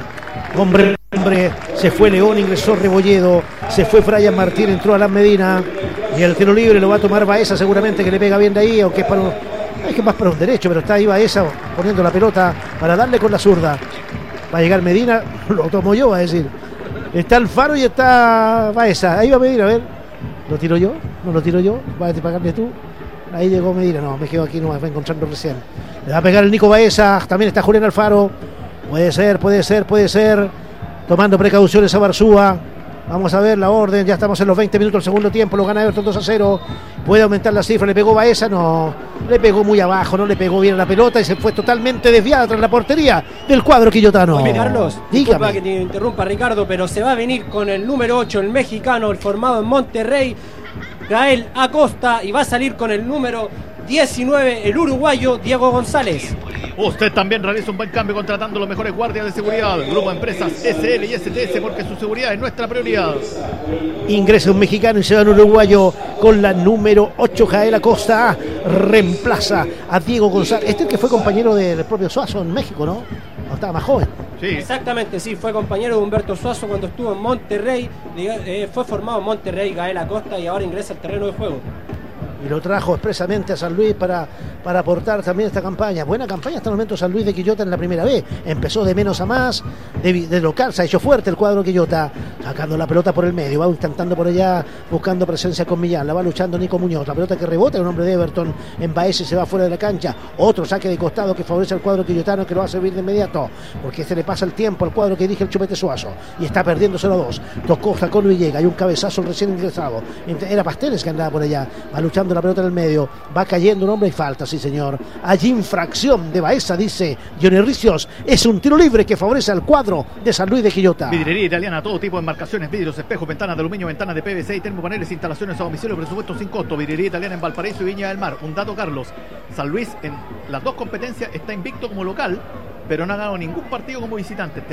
Hombre, hombre, se fue León, ingresó Rebolledo, se fue Brian Martín, entró Alan Medina. Y el tiro libre lo va a tomar Baeza, seguramente, que le pega bien de ahí, aunque es para un, es que más para un derecho, pero está ahí Baeza poniendo la pelota para darle con la zurda. Va a llegar Medina, lo tomo yo, va a decir. Está Alfaro y está Baeza. Ahí va Medina, a ver. ¿Lo tiro yo? ¿No lo tiro yo? ¿Vas a pagarle tú? Ahí llegó Medina, no, me quedo aquí, no me va encontrando recién. Le va a pegar el Nico Baeza, también está Julián Alfaro. Puede ser, puede ser, puede ser. Tomando precauciones a Barzúa. Vamos a ver la orden, ya estamos en los veinte minutos del segundo tiempo, lo gana Everton dos a cero. Puede aumentar la cifra, le pegó Baeza, no. Le pegó muy abajo, no le pegó bien a la pelota y se fue totalmente desviada tras la portería del cuadro quillotano. Oye, Carlos, disculpa Dígame. que te interrumpa, Ricardo, pero se va a venir con el número ocho, el mexicano, el formado en Monterrey, Gael Acosta, y va a salir con el número diecinueve, el uruguayo Diego González. Usted también realiza un buen cambio contratando los mejores guardias de seguridad. Grupo Empresas S L y S T S, porque su seguridad es nuestra prioridad. Ingresa un mexicano y se va un uruguayo con la número ocho, Gael Acosta. Reemplaza a Diego González. Este es el que fue compañero del propio Suazo en México, ¿no? No, estaba más joven. Sí. Exactamente, sí, fue compañero de Humberto Suazo cuando estuvo en Monterrey. Eh, fue formado en Monterrey Gael Acosta y ahora ingresa al terreno de juego. Y lo trajo expresamente a San Luis para, para aportar también esta campaña. Buena campaña hasta el momento San Luis de Quillota en la primera vez. Empezó de menos a más, de, de local, se ha hecho fuerte el cuadro Quillota, sacando la pelota por el medio, va intentando por allá, buscando presencia con Millán, la va luchando Nico Muñoz, la pelota que rebota, un hombre de Everton en Baeza y se va fuera de la cancha. Otro saque de costado que favorece al cuadro quillotano, que lo va a servir de inmediato, porque se le pasa el tiempo al cuadro que dirige el Chupete Suazo, y está perdiendo cero a dos. Tocó, sacó Villegas, hay un cabezazo recién ingresado, era Pasteles que andaba por allá, va luchando la pelota en el medio, va cayendo un hombre y falta, sí señor. Allí infracción de Baeza, dice Dionel Ricios. Es un tiro libre que favorece al cuadro de San Luis de Quillota. Vidriería italiana, todo tipo de embarcaciones, vidrios, espejos, ventanas de aluminio, ventanas de P V C y termopaneles, instalaciones a domicilio, presupuesto sin costo. Vidriería italiana en Valparaíso y Viña del Mar. Un dato, Carlos: San Luis en las dos competencias está invicto como local, pero no ha ganado ningún partido como visitante este año.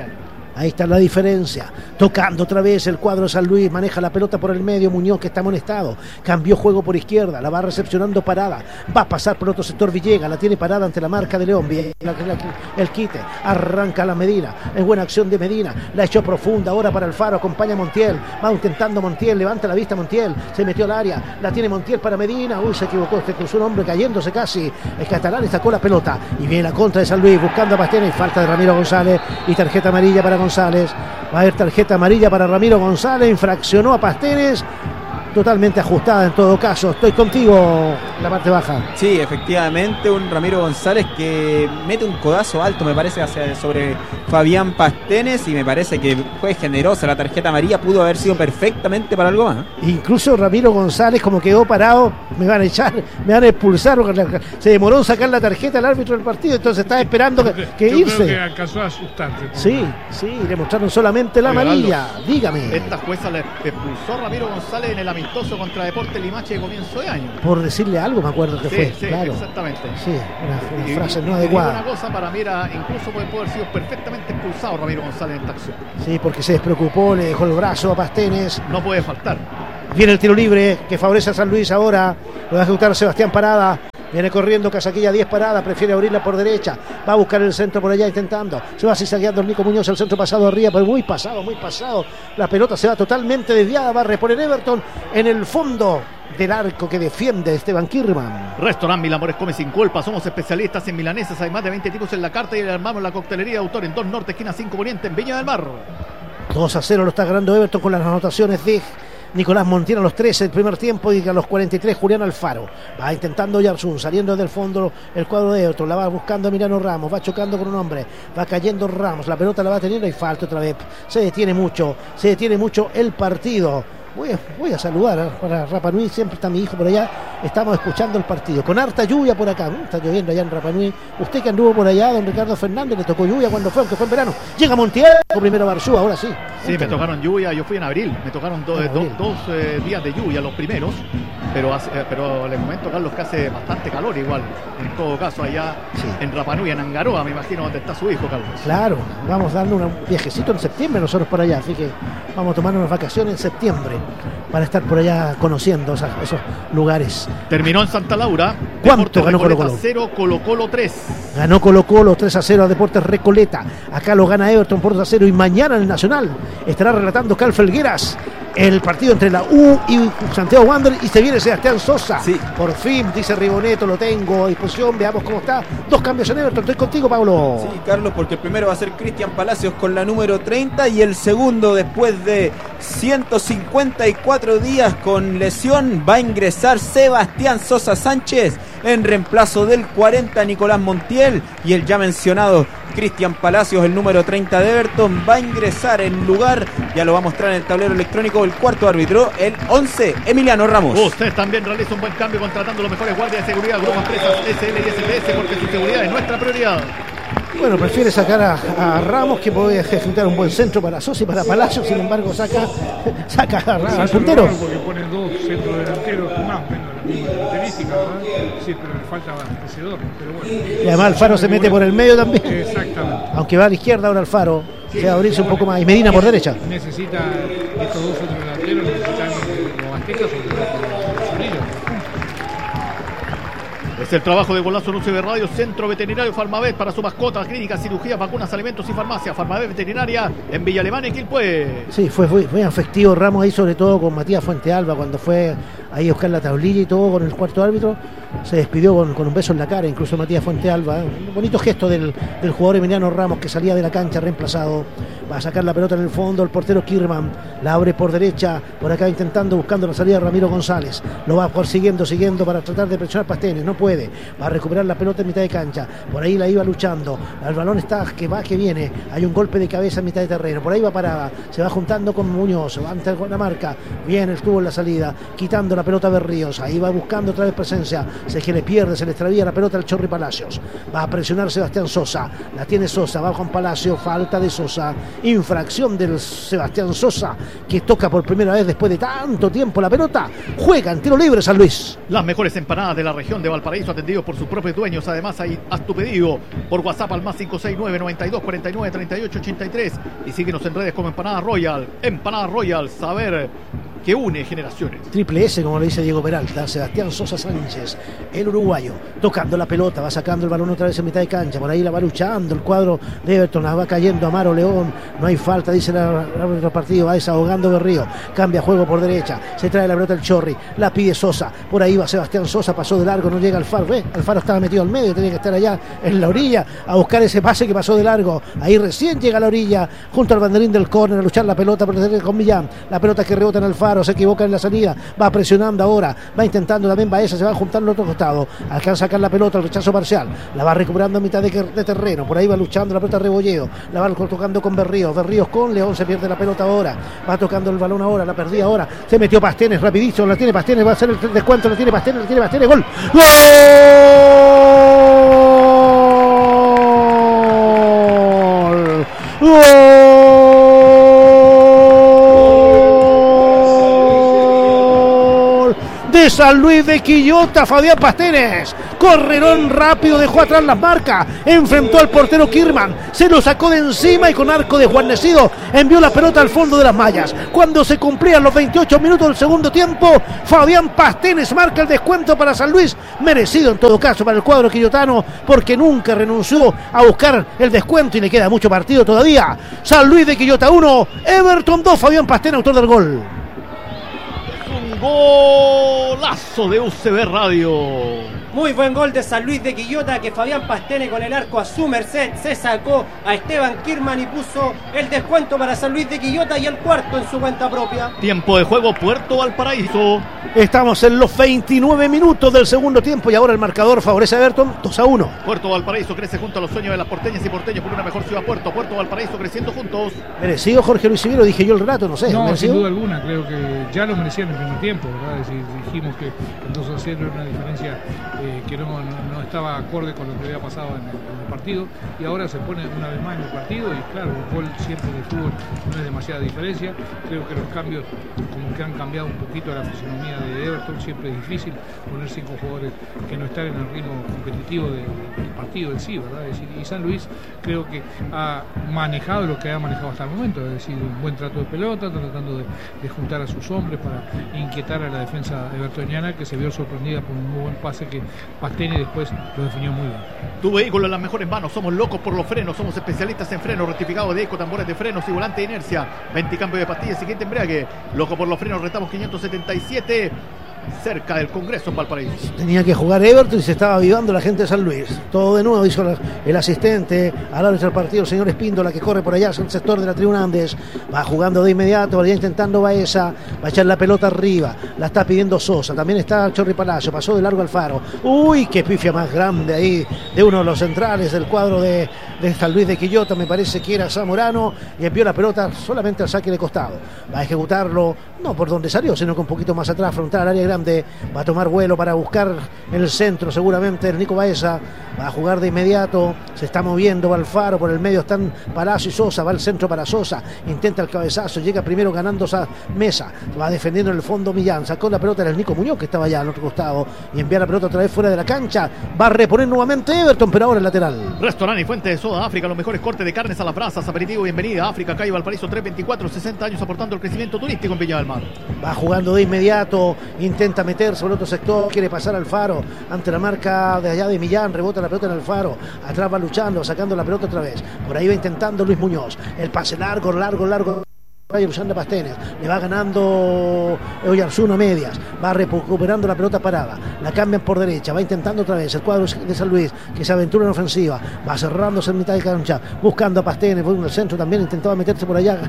Ahí está la diferencia. Tocando otra vez el cuadro de San Luis. Maneja la pelota por el medio. Muñoz, que está amonestado. Cambió juego por izquierda. La va recepcionando Parada. Va a pasar por otro sector Villegas. La tiene Parada ante la marca de León. Bien, la, la, el quite. Arranca la Medina. Es buena acción de Medina. La echó profunda. Ahora para Alfaro. Acompaña a Montiel. Va intentando Montiel. Levanta la vista Montiel. Se metió al área. La tiene Montiel para Medina. Uy, se equivocó. Este cruzó un hombre cayéndose casi. El catalán sacó la pelota. Y viene la contra de San Luis. Buscando a Pastenes. Falta de Ramiro González. Y tarjeta amarilla para González. Va a haber tarjeta amarilla para Ramiro González. Infraccionó a Pastenes. Totalmente ajustada en todo caso. Estoy contigo, la parte baja. Sí, efectivamente, un Ramiro González que mete un codazo alto, me parece, hacia, sobre Fabián Pastenes, y me parece que fue generosa la tarjeta amarilla, pudo haber sido perfectamente para algo más. Incluso Ramiro González, como quedó parado, me van a echar, me van a expulsar, se demoró en sacar la tarjeta al árbitro del partido, entonces estaba esperando que, que Yo irse. creo que alcanzó a asustarse. Sí, sí, le mostraron solamente la amarilla. Dígame. Esta jueza le expulsó a Ramiro González en el amistoso contra Deportes Limache de comienzo de año. Por decirle algo, me acuerdo que Sí, fue. sí, claro. exactamente. Sí, una, una Y- frase y- no y adecuada. Una cosa para mí era, incluso puede haber sido perfectamente expulsado Ramiro González en esta acción. Sí, porque se despreocupó, le dejó el brazo a Pastenes. No puede faltar. Viene el tiro libre que favorece a San Luis ahora. Lo va a ejecutar Sebastián Parada. Viene corriendo Casaquilla, diez Parada. Prefiere abrirla por derecha. Va a buscar el centro por allá intentando. Se va zigzagueando el Nico Muñoz. El centro pasado arriba, pero muy pasado, muy pasado. La pelota se va totalmente desviada. Va a reponer Everton en el fondo del arco que defiende Esteban Kirman. Restaurant Milamores come sin culpa. Somos especialistas en milanesas. Hay más de veinte tipos en la carta y le armamos la coctelería de autor en dos Norte, esquina cinco Poniente, en Viña del Mar. dos a cero lo está ganando Everton con las anotaciones de Nicolás Montiel a los trece del primer tiempo y a los cuarenta y tres Julián Alfaro. Va intentando Yarzún, saliendo del fondo el cuadro de Everton, la va buscando Emiliano Ramos, va chocando con un hombre, va cayendo Ramos, la pelota la va teniendo y falta otra vez. Se detiene mucho, se detiene mucho el partido. Voy a, voy a saludar ¿eh? para Rapa Nui, siempre está mi hijo por allá. Estamos escuchando el partido con harta lluvia por acá. Uh, está lloviendo allá en Rapa Nui. Usted que anduvo por allá, don Ricardo Fernández, le tocó lluvia cuando fue, aunque fue en verano. Llega Montiel, primero Barzú, ahora sí. Sí, me tocaron lluvia, yo fui en abril, me tocaron do, En do, abril. dos eh, días de lluvia, los primeros, pero, hace, eh, pero le comento, Carlos, que hace bastante calor igual, en todo caso, allá Sí. en Rapa Nui, en Angaroa, me imagino donde está su hijo, Carlos. Claro, vamos dando un viajecito en septiembre nosotros por allá, así que vamos a tomar unas vacaciones en septiembre para estar por allá conociendo esos, esos lugares. Terminó en Santa Laura. ¿Cuánto Deportes ganó Recoleta Colo-Colo? cero, Colo-Colo tres. Ganó Colo Colo tres a cero a Deportes Recoleta. Acá lo gana Everton por dos a cero y mañana en el Nacional estará relatando Cal Felgueras el partido entre la U y Santiago Wander y se viene Sebastián Sosa. Sí. Por fin, dice Riboneto, lo tengo a disposición, veamos cómo está. Dos cambios en Everton, estoy contigo, Pablo. Sí, Carlos, porque el primero va a ser Cristian Palacios con la número treinta y el segundo, después de ciento cincuenta y cuatro días con lesión, va a ingresar Sebastián Sosa Sánchez en reemplazo del cuarenta Nicolás Montiel, y el ya mencionado Cristian Palacios, el número treinta de Everton, va a ingresar en lugar, ya lo va a mostrar en el tablero electrónico, el cuarto árbitro, el once Emiliano Ramos. Usted también realiza un buen cambio contratando los mejores guardias de seguridad, Grupo Empresas S L y S P S, porque su seguridad es nuestra prioridad. Bueno, prefiere sacar a, a Ramos, que puede ejecutar un buen centro para Sosa y para Palacios, sin embargo saca, saca a- al Es puntero. raro porque pone dos centros delanteros más o menos la misma característica, ¿verdad? Sí, pero le falta abastecedor, pero bueno. Y además Alfaro se mete por el medio también. Exactamente. Aunque va a la izquierda ahora Alfaro, se va a abrirse un poco más. Y Medina por derecha. Necesita estos dos centros delanteros, necesitan eh, los aztecas, sobre todo los sonidos. Es el trabajo de Golazo Luce de Radio, Centro Veterinario Farmavet para su mascota, clínicas, cirugías, vacunas, alimentos y farmacia. Farmavet Veterinaria en Villa Alemana y Quilpué. Sí, fue, fue, fue efectivo Ramos ahí, sobre todo con Matías Fuentealba, cuando fue ahí a buscar la tablilla y todo con el cuarto árbitro. Se despidió con, con un beso en la cara, incluso Matías Fuentealba. ¿eh? Un bonito gesto del, del jugador Emiliano Ramos, que salía de la cancha reemplazado. Va a sacar la pelota en el fondo, el portero Kirman la abre por derecha, por acá intentando, buscando la salida de Ramiro González. Lo va por siguiendo, siguiendo para tratar de presionar Pastenes, no puede. Va a recuperar la pelota en mitad de cancha, por ahí la iba luchando. El balón está que va, que viene. Hay un golpe de cabeza en mitad de terreno, por ahí va Parada. Se va juntando con Muñoz, va ante la marca. Bien, estuvo en la salida, quitando la pelota Berríos, ahí va buscando otra vez presencia, se que le pierde, se le extravía la pelota al Chorri Palacios, va a presionar Sebastián Sosa, la tiene Sosa, va Juan Palacio, falta de Sosa, infracción del Sebastián Sosa, que toca por primera vez después de tanto tiempo la pelota, juega en tiro libre San Luis. Las mejores empanadas de la región de Valparaíso, atendidos por sus propios dueños. Además, ahí haz tu pedido por WhatsApp al más cinco seis nueve, noventa y dos, cuarenta y nueve, treinta y ocho, ochenta y tres y síguenos en redes como Empanada Royal. Empanada Royal, saber que une generaciones. Triple S, como le dice Diego Peralta. Sebastián Sosa Sánchez, el uruguayo, tocando la pelota, va sacando el balón otra vez en mitad de cancha, por ahí la va luchando el cuadro de Everton, la va cayendo Amaro León, no hay falta, dice el árbitro partido, va desahogando Berrío, cambia juego por derecha, se trae la pelota el Chorri, la pide Sosa, por ahí va Sebastián Sosa, pasó de largo, no llega Alfaro, ¿eh? Alfaro estaba metido al medio, tenía que estar allá en la orilla a buscar ese pase que pasó de largo, ahí recién llega a la orilla, junto al banderín del córner, a luchar la pelota por derecha con Millán, la pelota que rebota en Alfaro, se equivoca en la salida, va presionando ahora, va intentando también Baeza, se va a juntar al otro costado, alcanza a sacar la pelota, el rechazo parcial, la va recuperando a mitad de, de terreno, por ahí va luchando la pelota Rebolleo, la va tocando con Berríos, Berríos con León, se pierde la pelota ahora, va tocando el balón ahora, la perdí ahora, se metió Pastenes, rapidísimo, la tiene Pastenes, va a hacer el descuento, la tiene Pastenes, la tiene Pastenes, gol, ¡gol! ¡Gol! De San Luis de Quillota, Fabián Pastenes, correrón rápido, dejó atrás las marcas, enfrentó al portero Kirman, se lo sacó de encima y con arco desguarnecido envió la pelota al fondo de las mallas. Cuando se cumplían los veintiocho minutos del segundo tiempo, Fabián Pastenes marca el descuento para San Luis, merecido en todo caso para el cuadro quillotano, porque nunca renunció a buscar el descuento y le queda mucho partido todavía. San Luis de Quillota uno, Everton dos, Fabián Pastenes, autor del gol. Golazo de U C B Radio. Muy buen gol de San Luis de Quillota, que Fabián Pastenes con el arco a su merced se sacó a Esteban Kirman y puso el descuento para San Luis de Quillota y el cuarto en su cuenta propia. Tiempo de juego Puerto Valparaíso. Estamos en los veintinueve minutos del segundo tiempo y ahora el marcador favorece a Everton dos a uno. Puerto Valparaíso crece junto a los sueños de las porteñas y porteños por una mejor ciudad. Puerto, Puerto Valparaíso creciendo juntos. Merecido Jorge Luis Civero, dije yo el relato, no sé. No, ¿merecido? sin duda alguna, creo que ya lo merecían en el primer tiempo, ¿verdad? Es decir, dijimos que el dos a cero era una diferencia eh, que no, no, no estaba acorde con lo que había pasado en el, en el partido, y ahora se pone una vez más en el partido y claro, el gol siempre de fútbol no es demasiada diferencia. Creo que los cambios como que han cambiado un poquito la fisonomía de Everton. Siempre es difícil poner cinco jugadores que no están en el ritmo competitivo de, del partido en sí, ¿verdad? Es decir, y San Luis creo que ha manejado lo que ha manejado hasta el momento, es decir, un buen trato de pelota, tratando de, de juntar a sus hombres para inquietar a la defensa evertoniana, que se vio sorprendida por un muy buen pase que Pastenes después lo definió muy bien. Tu vehículo en las mejores manos, somos locos por los frenos, somos especialistas en frenos, rectificados de eco, tambores de frenos y volante de inercia, veinte cambio de pastillas, siguiente embrague, loco por los frenos, retamos quinientos setenta y siete, cerca del Congreso en Valparaíso. Tenía que jugar Everton y se estaba avivando la gente de San Luis. Todo de nuevo, hizo el asistente al árbitro del partido, el señor Espíndola, que corre por allá hacia el sector de la tribuna Andes. Va jugando de inmediato, va intentando Baeza, va a echar la pelota arriba, la está pidiendo Sosa, también está Chorri Palacio, pasó de largo Alfaro. Uy, qué pifia más grande ahí de uno de los centrales del cuadro de, de San Luis de Quillota, me parece que era Zamorano, y envió la pelota solamente al saque de costado. Va a ejecutarlo, no por donde salió, sino que un poquito más atrás, frontal al área grande. Va a tomar vuelo para buscar en el centro seguramente el Nico Baeza, va a jugar de inmediato, se está moviendo, va Alfaro, por el medio están Palacio y Sosa, va al centro para Sosa, intenta el cabezazo, llega primero ganando esa mesa, va defendiendo en el fondo Millán, sacó la pelota del Nico Muñoz, que estaba allá al otro costado, y envía la pelota otra vez fuera de la cancha, va a reponer nuevamente Everton, pero ahora el lateral. Restaurante y Fuente de Soda África, los mejores cortes de carnes a las brasas, aperitivo, bienvenida a África, calle Valparaíso trescientos veinticuatro, sesenta años aportando el crecimiento turístico en Viña del Mar. Va jugando de inmediato, intenta meterse por el otro sector, quiere pasar Alfaro ante la marca de allá de Millán, rebota la pelota en Alfaro, atrás va luchando, sacando la pelota otra vez, por ahí va intentando Luis Muñoz, el pase largo, largo, largo Usando Pastenes, le va ganando Oyarzún a medias, va recuperando la pelota parada, la cambian por derecha, va intentando otra vez el cuadro de San Luis, que se aventura en ofensiva, va cerrándose en mitad de cancha, buscando a Pastenes, por el centro también intentaba meterse por allá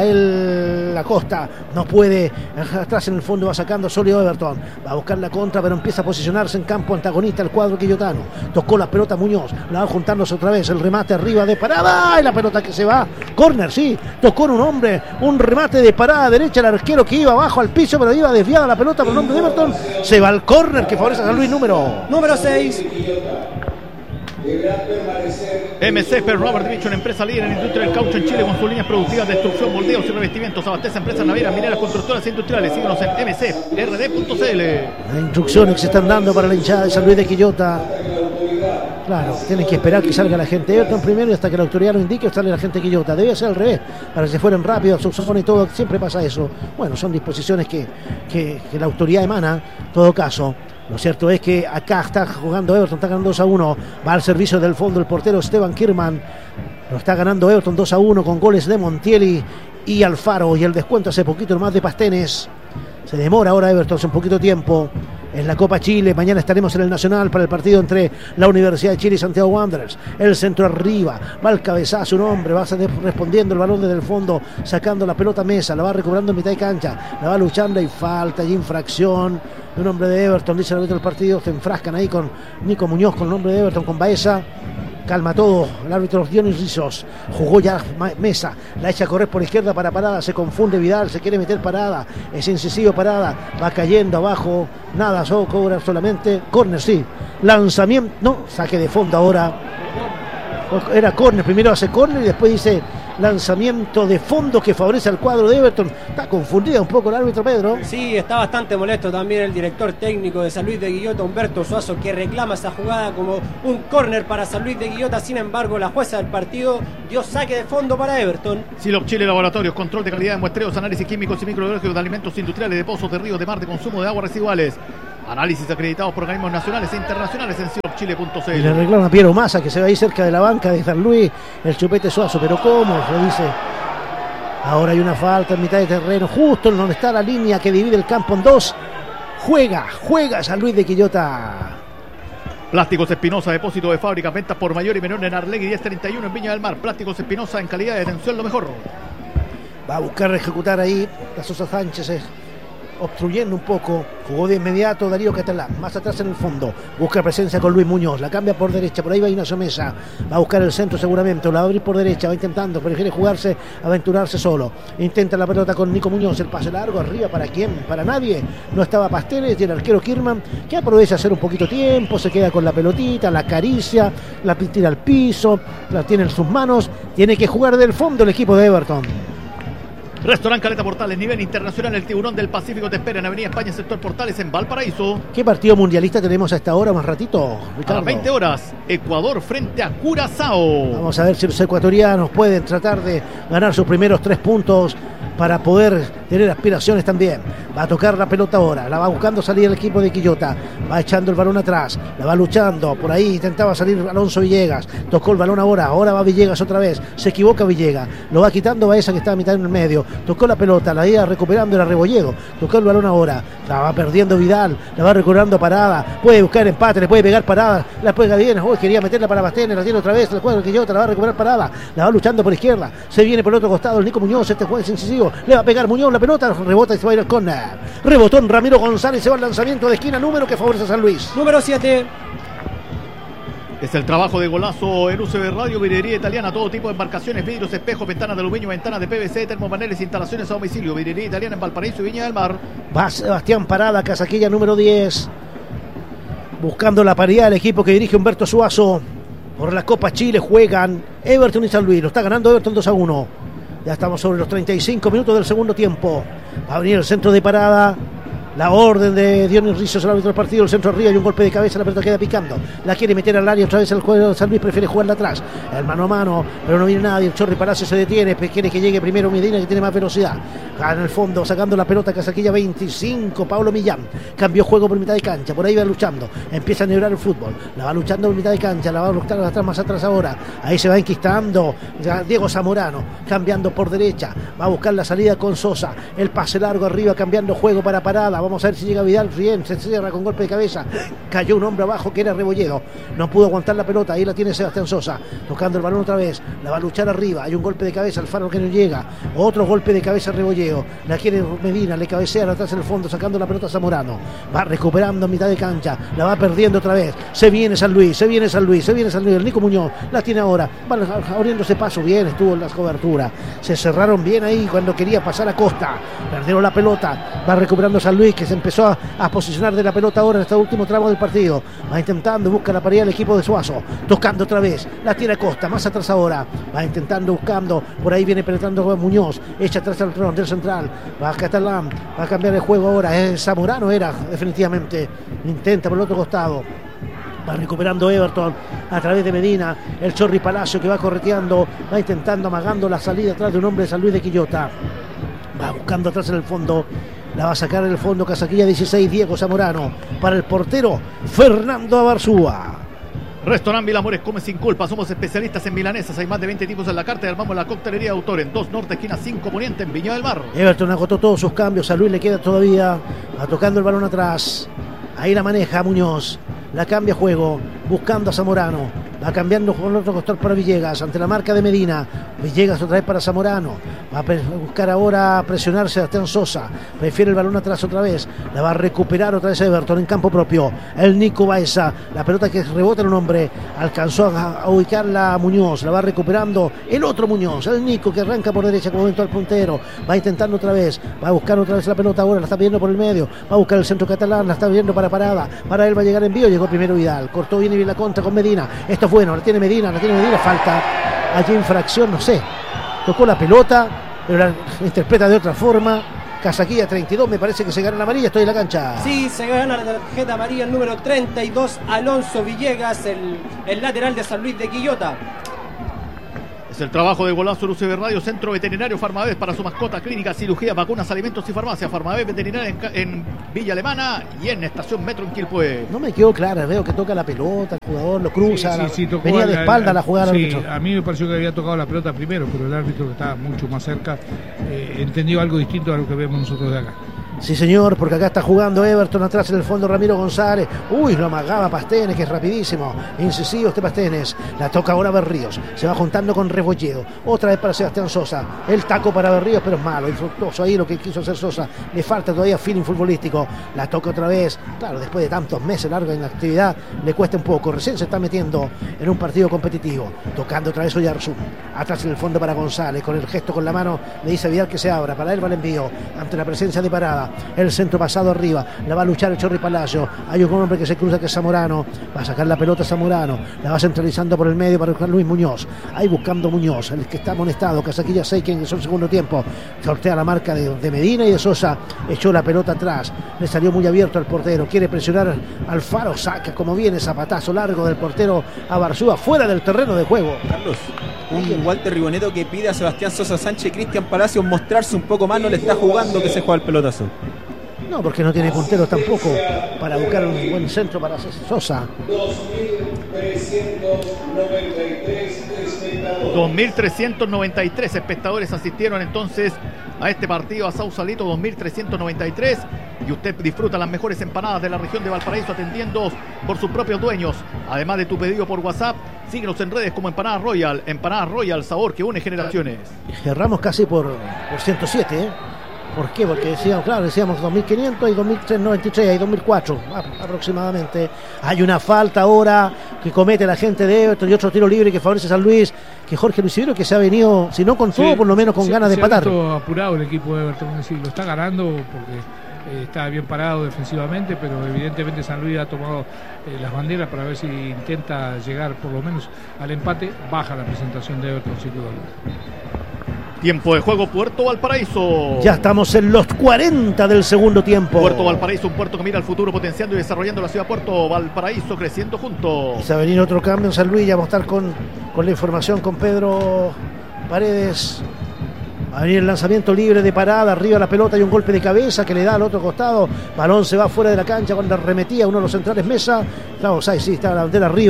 Gael Acosta, no puede, atrás en el fondo va sacando sólido Everton, va a buscar la contra, pero empieza a posicionarse en campo antagonista el cuadro quillotano, tocó la pelota Muñoz, la va juntándose otra vez, el remate arriba de parada, y la pelota que se va, córner, sí, tocó en un hombre, un un remate de parada derecha, el arquero que iba abajo al piso, pero iba desviada la pelota por el nombre de Everton. Se va al córner que favorece a San Luis, número número seis. M C P Robert Division, empresa líder en industria del caucho en Chile, con sus líneas productivas de extrusión, moldeos y revestimientos. Abastece empresas navieras, mineras, constructoras e industriales. Síguenos en m c r d punto c l. Las instrucciones que se están dando para la hinchada de San Luis de Quillota. Claro, tienen que esperar que salga la gente de Everton primero y hasta que la autoridad lo indique sale la gente de Quillota. Debe ser al revés, para que se fueran rápido, su zona y todo. Siempre pasa eso. Bueno, son disposiciones que, que, que la autoridad emana, en todo caso. Lo cierto es que acá está jugando Everton, está ganando dos a uno. Va al servicio del fondo el portero Esteban Kirman. Lo está ganando Everton dos a uno con goles de Montiel y Alfaro. Y el descuento hace poquito nomás de Pastenes. Se demora ahora Everton hace un poquito tiempo en la Copa Chile. Mañana estaremos en el Nacional para el partido entre la Universidad de Chile y Santiago Wanderers. El centro arriba, va al cabezazo un hombre, va respondiendo el balón desde el fondo, sacando la pelota a Mesa, la va recuperando en mitad de cancha, la va luchando y falta y infracción de un hombre de Everton, dice el árbitro del partido. Se enfrascan ahí con Nico Muñoz, con el hombre de Everton, con Baeza. Calma todo, el árbitro Dionis Rizos. Jugó ya Mesa, la echa a correr por izquierda para Parada, se confunde Vidal, se quiere meter Parada, es incisivo Parada, va cayendo abajo, nada, solo cobra solamente, córner sí, lanzamiento, no, saque de fondo ahora, era córner, primero hace córner y después dice lanzamiento de fondo que favorece al cuadro de Everton. Está confundida un poco el árbitro, Pedro. Sí, está bastante molesto también el director técnico de San Luis de Quillota, Humberto Suazo, que reclama esa jugada como un córner para San Luis de Quillota. Sin embargo, la jueza del partido dio saque de fondo para Everton. Silop Chile Laboratorios, control de calidad de muestreos, análisis químicos y microbiológicos de alimentos industriales, de pozos, de ríos, de mar, de consumo de aguas residuales. Análisis acreditados por organismos nacionales e internacionales en silop chile punto c l. Y le reclama a Piero Massa, que se va ahí cerca de la banca de San Luis, el chupete Suazo, pero ¿cómo? Le dice. Ahora hay una falta en mitad de terreno, justo en donde está la línea que divide el campo en dos. Juega, juega San Luis de Quillota. Plásticos Espinosa, depósito de fábrica, ventas por mayor y menor en Arlegui diez treinta y uno en Viña del Mar. Plásticos Espinosa, en calidad de atención lo mejor. Va a buscar ejecutar ahí la Sosa Sánchez, eh. obstruyendo un poco, jugó de inmediato Darío Catalán, más atrás en el fondo, busca presencia con Luis Muñoz, la cambia por derecha, por ahí va Ignacio Mesa, va a buscar el centro seguramente, o la va a abrir por derecha, va intentando, prefiere jugarse, aventurarse solo, intenta la pelota con Nico Muñoz, el pase largo, arriba, ¿para quién? Para nadie, no estaba Pasteles y el arquero Kirman, que aprovecha a hacer un poquito tiempo, se queda con la pelotita, la acaricia, la tira al piso, la tiene en sus manos, tiene que jugar del fondo el equipo de Everton. Restaurante Caleta Portales, nivel internacional, el Tiburón del Pacífico te espera en Avenida España, sector Portales, en Valparaíso. ¿Qué partido mundialista tenemos a esta hora, más ratito, Ricardo? A las veinte horas, Ecuador frente a Curazao. Vamos a ver si los ecuatorianos pueden tratar de ganar sus primeros tres puntos para poder tener aspiraciones también. Va a tocar la pelota ahora, la va buscando salir el equipo de Quillota, va echando el balón atrás, la va luchando, por ahí intentaba salir Alonso Villegas, tocó el balón ahora, ahora va Villegas otra vez, se equivoca Villegas, lo va quitando Baeza que está a mitad en el medio, tocó la pelota, la iba recuperando era Rebolledo, tocó el balón ahora, la va perdiendo Vidal, la va recuperando Parada, puede buscar empate, le puede pegar Parada, la pega bien, oh, quería meterla para Bastenes, la tiene otra vez, el cuadro de Quillota, la va a recuperar Parada, la va luchando por izquierda, se viene por el otro costado el Nico Muñoz, este juez incisivo, le va a pegar Muñoz la pelota, rebota y se va a ir al córner. Rebotó en Ramiro González, se va al lanzamiento de esquina, número que favorece a San Luis. Número siete. Es el trabajo de golazo en U C B Radio, vidriería italiana, todo tipo de embarcaciones, vidrios, espejos, ventanas de aluminio, ventanas de P V C, termopaneles, instalaciones a domicilio, vidriería italiana en Valparaíso y Viña del Mar. Va Sebastián Parada, casaquilla número diez, buscando la paridad del equipo que dirige Humberto Suazo. Por la Copa Chile juegan Everton y San Luis, lo está ganando Everton dos a uno. Ya estamos sobre los treinta y cinco minutos del segundo tiempo. Va a venir el centro de Parada. La orden de Dionis Rizos, el árbitro del partido, el centro arriba y un golpe de cabeza, la pelota queda picando. La quiere meter al área otra vez el juego de San Luis, prefiere jugarla atrás. El mano a mano, pero no viene nadie. El Chorri Palacio se detiene, quiere que llegue primero Medina, que tiene más velocidad. Gana el fondo, sacando la pelota, casaquilla veinticinco, Pablo Millán. Cambió juego por mitad de cancha, por ahí va luchando. Empieza a nebrar el fútbol. La va luchando por mitad de cancha, la va a luchar atrás, más atrás ahora. Ahí se va enquistando Diego Zamorano, cambiando por derecha. Va a buscar la salida con Sosa. El pase largo arriba, cambiando juego para Parada. Vamos a ver si llega Vidal. Bien, se cierra con golpe de cabeza. Cayó un hombre abajo que era Rebolledo. No pudo aguantar la pelota. Ahí la tiene Sebastián Sosa. Tocando el balón otra vez. La va a luchar arriba. Hay un golpe de cabeza. Alfaro que no llega. Otro golpe de cabeza Rebolledo. La quiere Medina. Le cabecea atrás en el fondo. Sacando la pelota a Zamorano. Va recuperando a mitad de cancha. La va perdiendo otra vez. Se viene San Luis. Se viene San Luis. Se viene San Luis. El Nico Muñoz la tiene ahora. Va abriéndose paso. Bien estuvo en las coberturas. Se cerraron bien ahí cuando quería pasar a Costa. Perdieron la pelota. Va recuperando San Luis, que se empezó a, a posicionar de la pelota ahora en este último tramo del partido. Va intentando, busca la pared el equipo de Suazo. Tocando otra vez. La tira Costa. Más atrás ahora. Va intentando, buscando. Por ahí viene penetrando Muñoz. Echa atrás al tron del central. Va a Catalán. Va a cambiar el juego ahora. Es Zamorano era definitivamente. Intenta por el otro costado. Va recuperando Everton a través de Medina. El Chorri Palacio que va correteando. Va intentando, amagando la salida atrás de un hombre de San Luis de Quillota. Va buscando atrás en el fondo. La va a sacar en el fondo. Casaquilla dieciséis. Diego Zamorano. Para el portero Fernando Abarzúa. Restaurant Vilamores come sin culpa. Somos especialistas en milanesas. Hay más de veinte tipos en la carta y armamos la coctelería de autor en dos Norte, esquina cinco Poniente, en Viña del Mar. Everton agotó todos sus cambios. A Luis le queda todavía. Va tocando el balón atrás. Ahí la maneja Muñoz. La cambia juego. Buscando a Zamorano. Va cambiando con el otro costado para Villegas. Ante la marca de Medina. Villegas otra vez para Zamorano. Va a buscar ahora presionar Sebastián Sosa. Prefiere el balón atrás otra vez. La va a recuperar otra vez Everton en campo propio. El Nico Baeza. La pelota que rebota en un hombre. Alcanzó a, a ubicarla a Muñoz. La va recuperando el otro Muñoz. El Nico que arranca por derecha como momento al puntero. Va intentando otra vez. Va a buscar otra vez la pelota ahora. La está pidiendo por el medio. Va a buscar el centro catalán. La está viendo para Parada. Para él va a llegar Envío. Llegó primero Vidal. Cortó bien y bien la contra con Medina. Esto es bueno. La tiene Medina. La tiene Medina. Falta allí infracción. No sé. Tocó la pelota, pero la interpreta de otra forma. Casaquilla treinta y dos, me parece que se gana la amarilla. Estoy en la cancha. Sí, se gana la tarjeta amarilla el número treinta y dos, Alonso Villegas, el, el lateral de San Luis de Quillota. Es el trabajo de Golazo Luce Radio, Centro Veterinario Farmavés para su mascota, clínica, cirugía, vacunas, alimentos y farmacia. Farmavés Veterinaria en, en Villa Alemana y en Estación Metro en Quilpué. No me quedó clara, veo que toca la pelota, el jugador lo cruza, sí, sí, sí, venía de espalda a la jugada. Sí, a mí me pareció que había tocado la pelota primero, pero el árbitro que estaba mucho más cerca eh, entendió algo distinto a lo que vemos nosotros de acá. Sí, señor, porque acá está jugando Everton atrás en el fondo Ramiro González. Uy, lo amagaba Pastenes, que es rapidísimo. Incisivo este Pastenes. La toca ahora Berríos. Se va juntando con Rebolledo. Otra vez para Sebastián Sosa. El taco para Berríos, pero es malo, infructuoso ahí lo que quiso hacer Sosa. Le falta todavía feeling futbolístico. La toca otra vez. Claro, después de tantos meses largos en la actividad, le cuesta un poco. Recién se está metiendo en un partido competitivo. Tocando otra vez Oyarzún. Atrás en el fondo para González. Con el gesto con la mano le dice a Vidal que se abra. Para él va el envío. Ante la presencia de Parada. El centro pasado arriba, la va a luchar el Chorri Palacio. Hay un hombre que se cruza que es Zamorano, va a sacar la pelota Zamorano, la va centralizando por el medio para buscar Luis Muñoz, ahí buscando Muñoz, el que está amonestado, Casaquilla seis, que ingresó el segundo tiempo, sortea la marca de, de Medina y de Sosa, echó la pelota atrás, le salió muy abierto al portero, quiere presionar al Faro, saca como viene, zapatazo largo del portero a Barzúa, fuera del terreno de juego. Carlos, un Walter Riboneto que pide a Sebastián Sosa Sánchez y Cristian Palacios mostrarse un poco más, no le está jugando que se juega el pelotazo. No, porque no tiene punteros tampoco para buscar un buen centro para Sosa. dos mil trescientos noventa y tres espectadores asistieron entonces a este partido a Sausalito, dos mil trescientos noventa y tres, y usted disfruta las mejores empanadas de la región de Valparaíso atendiendo por sus propios dueños. Además de tu pedido por WhatsApp, síguenos en redes como Empanadas Royal. Empanadas Royal, sabor que une generaciones. Cerramos casi por, por ciento siete, ¿eh? ¿Por qué? Porque decíamos, claro, decíamos dos mil quinientos y dos mil trescientos noventa y tres, hay dos mil cuatro aproximadamente. Hay una falta ahora que comete la gente de Everton y otro tiro libre que favorece a San Luis, que Jorge Luis Isidro, que se ha venido, si no con todo, sí, por lo menos con sí, ganas de empatar. Se ha visto apurado el equipo de Everton, sí, lo está ganando porque eh, está bien parado defensivamente, pero evidentemente San Luis ha tomado eh, las banderas para ver si intenta llegar por lo menos al empate. Baja la presentación de Everton, sin duda. Tiempo de juego, Puerto Valparaíso. Ya estamos en los cuarenta del segundo tiempo. Puerto Valparaíso, un puerto que mira al futuro, potenciando y desarrollando la ciudad. Puerto Valparaíso, creciendo juntos. Y se va a venir otro cambio en San Luis. Ya vamos a estar con, con la información con Pedro Paredes. Va a venir el lanzamiento libre de Parada, arriba la pelota y un golpe de cabeza que le da al otro costado. Balón se va fuera de la cancha cuando arremetía uno de los centrales Mesa. Claro, sí, está la bandera arriba.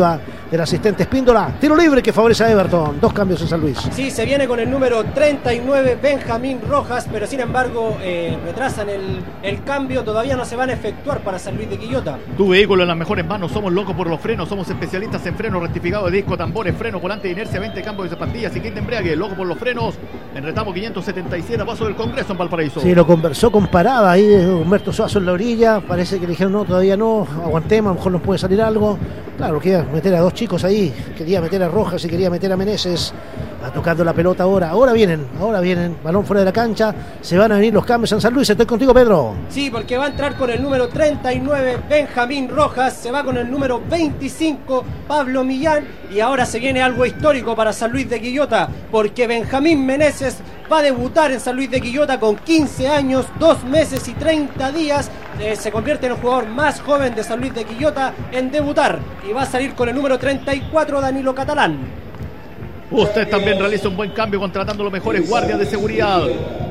del asistente Espíndola. Tiro libre que favorece a Everton. Dos cambios en San Luis. Sí, se viene con el número treinta y nueve, Benjamín Rojas, pero sin embargo eh, retrasan el, el cambio. Todavía no se van a efectuar para San Luis de Quillota. Tu vehículo en las mejores manos. Somos locos por los frenos. Somos especialistas en frenos rectificados de disco, tambores, freno, volante de inercia, veinte cambios de zapatillas y kit de embriague. Loco por los frenos. En Retamo quinientos setenta y siete, a paso del Congreso en Valparaíso. Sí, lo conversó con Parada ahí, Humberto Suazo en la orilla. Parece que le dijeron no, todavía no, aguantemos, a lo mejor nos puede salir algo. Claro, quería meter a dos chicos ahí, quería meter a Rojas y quería meter a Meneses. Va tocando la pelota ahora, ahora vienen, ahora vienen, balón fuera de la cancha, se van a venir los cambios en San Luis. Estoy contigo, Pedro. Sí, porque va a entrar con el número treinta y nueve, Benjamín Rojas, se va con el número veinticinco, Pablo Millán, y ahora se viene algo histórico para San Luis de Quillota, porque Benjamín Meneses va a debutar en San Luis de Quillota con quince años, dos meses y treinta días. Eh, se convierte en el jugador más joven de San Luis de Quillota en debutar, y va a salir con el número treinta y cuatro, Danilo Catalán. Usted también realiza un buen cambio contratando los mejores guardias de seguridad.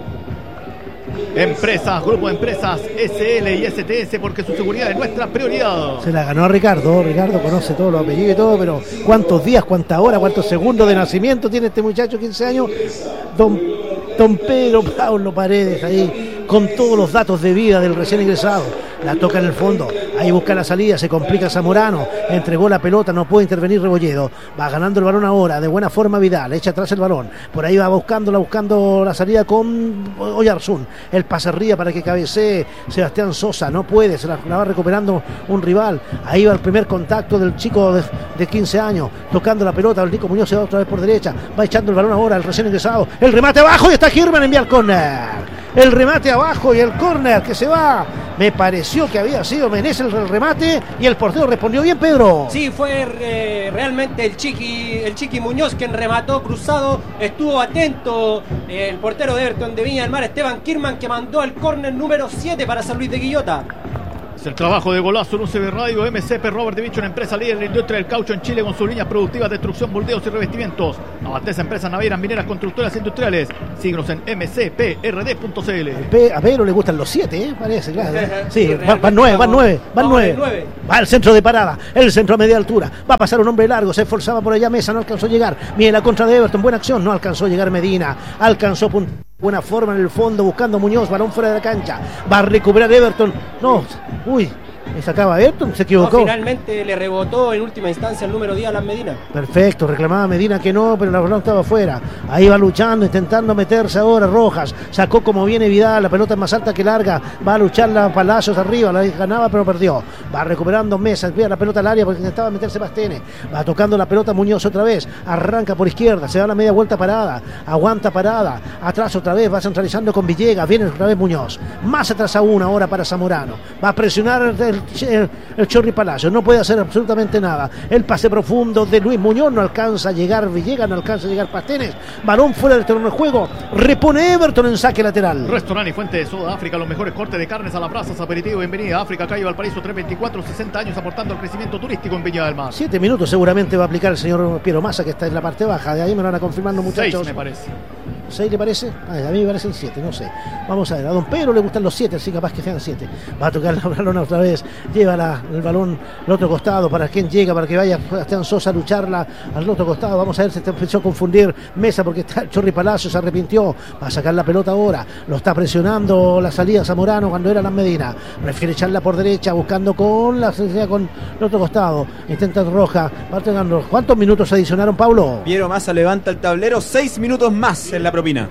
Empresas, Grupo de Empresas S L y S T S, porque su seguridad es nuestra prioridad. Se la ganó a Ricardo. Ricardo conoce todos los apellidos y todo, pero ¿cuántos días, cuántas horas, cuántos segundos de nacimiento tiene este muchacho, quince años? Don, don Pedro Pablo Paredes ahí, con todos los datos de vida del recién ingresado. La toca en el fondo, ahí busca la salida, se complica Zamorano, entregó la pelota, no puede intervenir Rebolledo, va ganando el balón ahora, de buena forma Vidal, echa atrás el balón, por ahí va buscándola, buscando la salida con Oyarzún, el pase arriba para que cabecee Sebastián Sosa, no puede, se la, la va recuperando un rival, ahí va el primer contacto del chico de, de quince años, tocando la pelota, el Nico Muñoz se va otra vez por derecha, va echando el balón ahora, el recién ingresado, el remate abajo y está Girman, envía el córner. El remate abajo y el córner que se va. Me pareció que había sido Meneses el remate y el portero respondió bien, Pedro. Sí, fue eh, realmente el Chiqui, el Chiqui Muñoz quien remató cruzado. Estuvo atento eh, el portero de Everton de Viña del Mar, Esteban Kirman, que mandó el córner número siete para San Luis de Quillota. Es el trabajo de Golazo en U C B Radio. M C P Robert de Bicho, una empresa líder en la industria del caucho en Chile con sus líneas productivas de extrusión, moldeos y revestimientos. Abastece empresas navieras, mineras, constructoras industriales. Síguenos en m c p r d punto c l. A Pedro le gustan los siete, ¿eh? Parece, claro. Sí, van, van nueve, van nueve, van nueve. Va al centro de parada, el centro a media altura. Va a pasar un hombre largo, se esforzaba por allá Mesa, no alcanzó a llegar. Mire la contra de Everton, buena acción, no alcanzó a llegar Medina. Alcanzó punto. Buena forma en el fondo, buscando Muñoz, balón fuera de la cancha. Va a recuperar Everton. No, uy. ¿Me sacaba Everton? Se equivocó. No, finalmente le rebotó en última instancia el número diez a Alan Medina. Perfecto, reclamaba Medina que no, pero la pelota estaba afuera. Ahí va luchando, intentando meterse ahora Rojas. Sacó como viene Vidal, la pelota es más alta que larga. Va a luchar la Palacios arriba, la ganaba pero perdió. Va recuperando Mesa, envía la pelota al área porque intentaba meterse Pastene. Va tocando la pelota Muñoz otra vez. Arranca por izquierda, se da la media vuelta parada. Aguanta parada. Atrás otra vez, va centralizando con Villegas. Viene otra vez Muñoz. Más atrás aún ahora para Zamorano. Va a presionar el El, el Chorri Palacio, no puede hacer absolutamente nada. El pase profundo de Luis Muñoz, no alcanza a llegar Villegas, no alcanza a llegar Pastenes. Balón fuera del terreno de juego, repone Everton en saque lateral. Restaurante y Fuente de Soda África, los mejores cortes de carnes a las brasas, aperitivo, bienvenida a África, calle Valparaíso trescientos veinticuatro, sesenta años aportando al crecimiento turístico en Viña del Mar. Siete minutos seguramente va a aplicar el señor Piero Massa, que está en la parte baja, de ahí me lo van a confirmar los muchachos. Seis me parece. ¿Seis le parece? Ay, a mí me parecen siete, no sé. Vamos a ver, a don Pedro le gustan los siete, así capaz que sean siete. Va a tocar la balona otra vez, lleva la, el balón al otro costado, para quien llega, para que vaya Sebastián Sosa a lucharla al otro costado. Vamos a ver si se empezó a confundir Mesa porque está el Chorri Palacio, se arrepintió. Va a sacar la pelota ahora, lo está presionando la salida Zamorano cuando era la Medina. Prefiere echarla por derecha, buscando con la salida con el otro costado. Intenta Roja, va tocando. ¿Cuántos minutos adicionaron, Pablo? Piero Massa levanta el tablero, seis minutos más en la propina.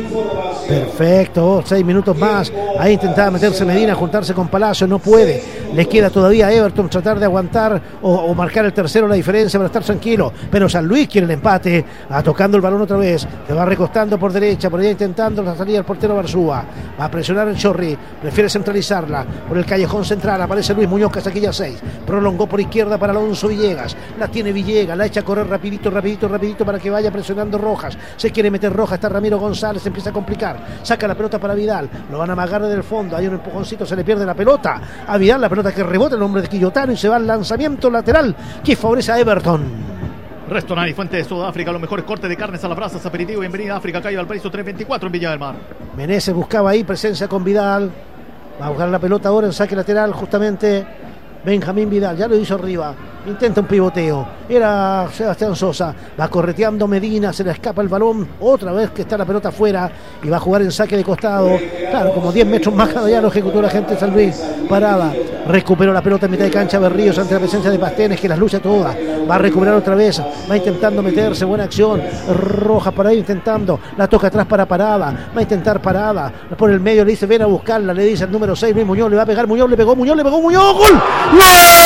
Perfecto, seis minutos más. Ahí intentaba meterse Medina, juntarse con Palacio, no puede. Le queda todavía a Everton tratar de aguantar o, o marcar el tercero, la diferencia para estar tranquilo. Pero San Luis quiere el empate, va tocando el balón otra vez, se va recostando por derecha, por allá intentando la salida del portero Barzúa. Va a presionar el Chorri, prefiere centralizarla por el callejón central. Aparece Luis Muñoz, casaquilla seis. Prolongó por izquierda para Alonso Villegas. La tiene Villegas, la echa a correr rapidito, rapidito, rapidito para que vaya presionando Rojas. Se quiere meter Rojas, está Ramiro González, se empieza a complicar. Saca la pelota para Vidal, lo van a amagar desde el fondo. Hay un empujoncito, se le pierde la pelota a Vidal, la pelota que rebota el hombre de Quillotano y se va al lanzamiento lateral que favorece a Everton. Restaurante y Fuente de Soda África, los mejores cortes de carnes a las brasas, aperitivo, bienvenida a África, calle Valparaíso trescientos veinticuatro en Viña del Mar. Meneses buscaba ahí presencia con Vidal, va a buscar la pelota ahora en saque lateral justamente. Benjamín Vidal, ya lo hizo arriba. Intenta un pivoteo. Era Sebastián Sosa. Va correteando Medina. Se le escapa el balón. Otra vez que está la pelota afuera. Y va a jugar en saque de costado. Claro, como diez metros más allá lo ejecutó la gente de San Luis. Parada. Recuperó la pelota en mitad de cancha Berríos ante la presencia de Pastenes, que las luce todas. Va a recuperar otra vez. Va intentando meterse. Buena acción. Roja por ahí intentando. La toca atrás para Parada. Va a intentar Parada. Por el medio le dice ven a buscarla. Le dice el número seis Luis Muñoz. Le va a pegar Muñoz. Le pegó Muñoz. Le pegó Muñoz. ¡Gol! ¡Gol!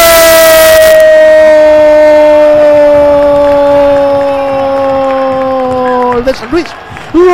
De San Luis, gol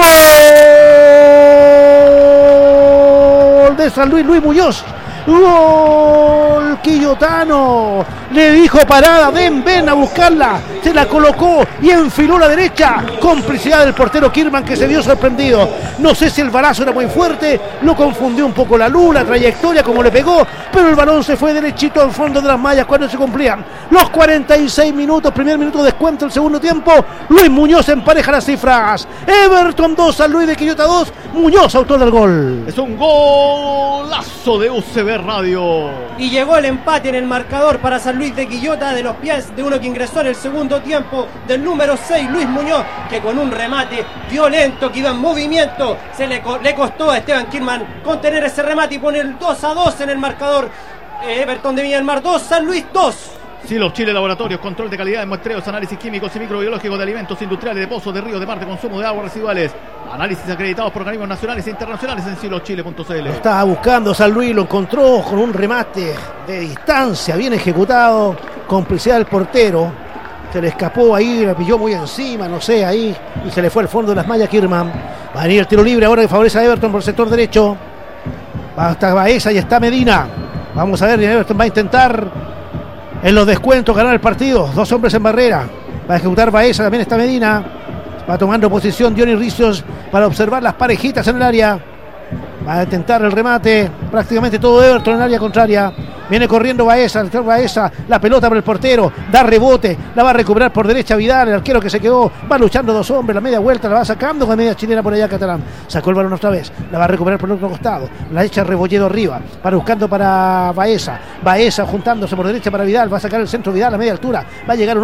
de San Luis, Luis Muñoz, gol quillotano, le dijo Parada, ven, ven a buscarla, se la colocó y enfiló la derecha, complicidad del portero Kirman, que se vio sorprendido, no sé si el balazo era muy fuerte, lo confundió un poco la luz, la trayectoria como le pegó, pero el balón se fue derechito al fondo de las mallas cuando se cumplían los cuarenta y seis minutos, primer minuto de descuento, el segundo tiempo, Luis Muñoz empareja las cifras, Everton dos, San Luis de Quillota dos, Muñoz autor del gol. Es un golazo de U C B Radio. Y llegó el empate en el marcador para San Luis de Quillota, de los pies de uno que ingresó en el segundo tiempo, del número seis Luis Muñoz, que con un remate violento que iba en movimiento, se le, co- le costó a Esteban Kirman contener ese remate y poner el dos a dos en el marcador. Everton de Viña del Mar dos, San Luis dos. Silos Chile Laboratorios, control de calidad de muestreos, análisis químicos y microbiológicos de alimentos industriales, de pozos, de ríos, de mar, de consumo de aguas residuales. Análisis acreditados por organismos nacionales e internacionales en silos chile punto c l. Lo estaba buscando San Luis, lo encontró con un remate de distancia, bien ejecutado, complicidad del portero. Se le escapó ahí, la pilló muy encima, no sé, ahí, y se le fue al fondo de las mallas Kirman. Va a venir el tiro libre ahora que favorece a Everton por el sector derecho. Va hasta Baeza y está Medina. Vamos a ver, Everton va a intentar en los descuentos ganar el partido. Dos hombres en barrera. Va a ejecutar Baeza, también está Medina. Va tomando posición Diony Ricios para observar las parejitas en el área. Va a intentar el remate. Prácticamente todo Everton en el área contraria. Viene corriendo Baeza, el Baeza, la pelota por el portero, da rebote, la va a recuperar por derecha Vidal, el arquero que se quedó, va luchando dos hombres, la media vuelta la va sacando con media chilena por allá Catalán, sacó el balón otra vez, la va a recuperar por el otro costado, la echa Rebolledo arriba, para buscando para Baeza, Baeza juntándose por derecha para Vidal, va a sacar el centro Vidal a media altura, va a llegar un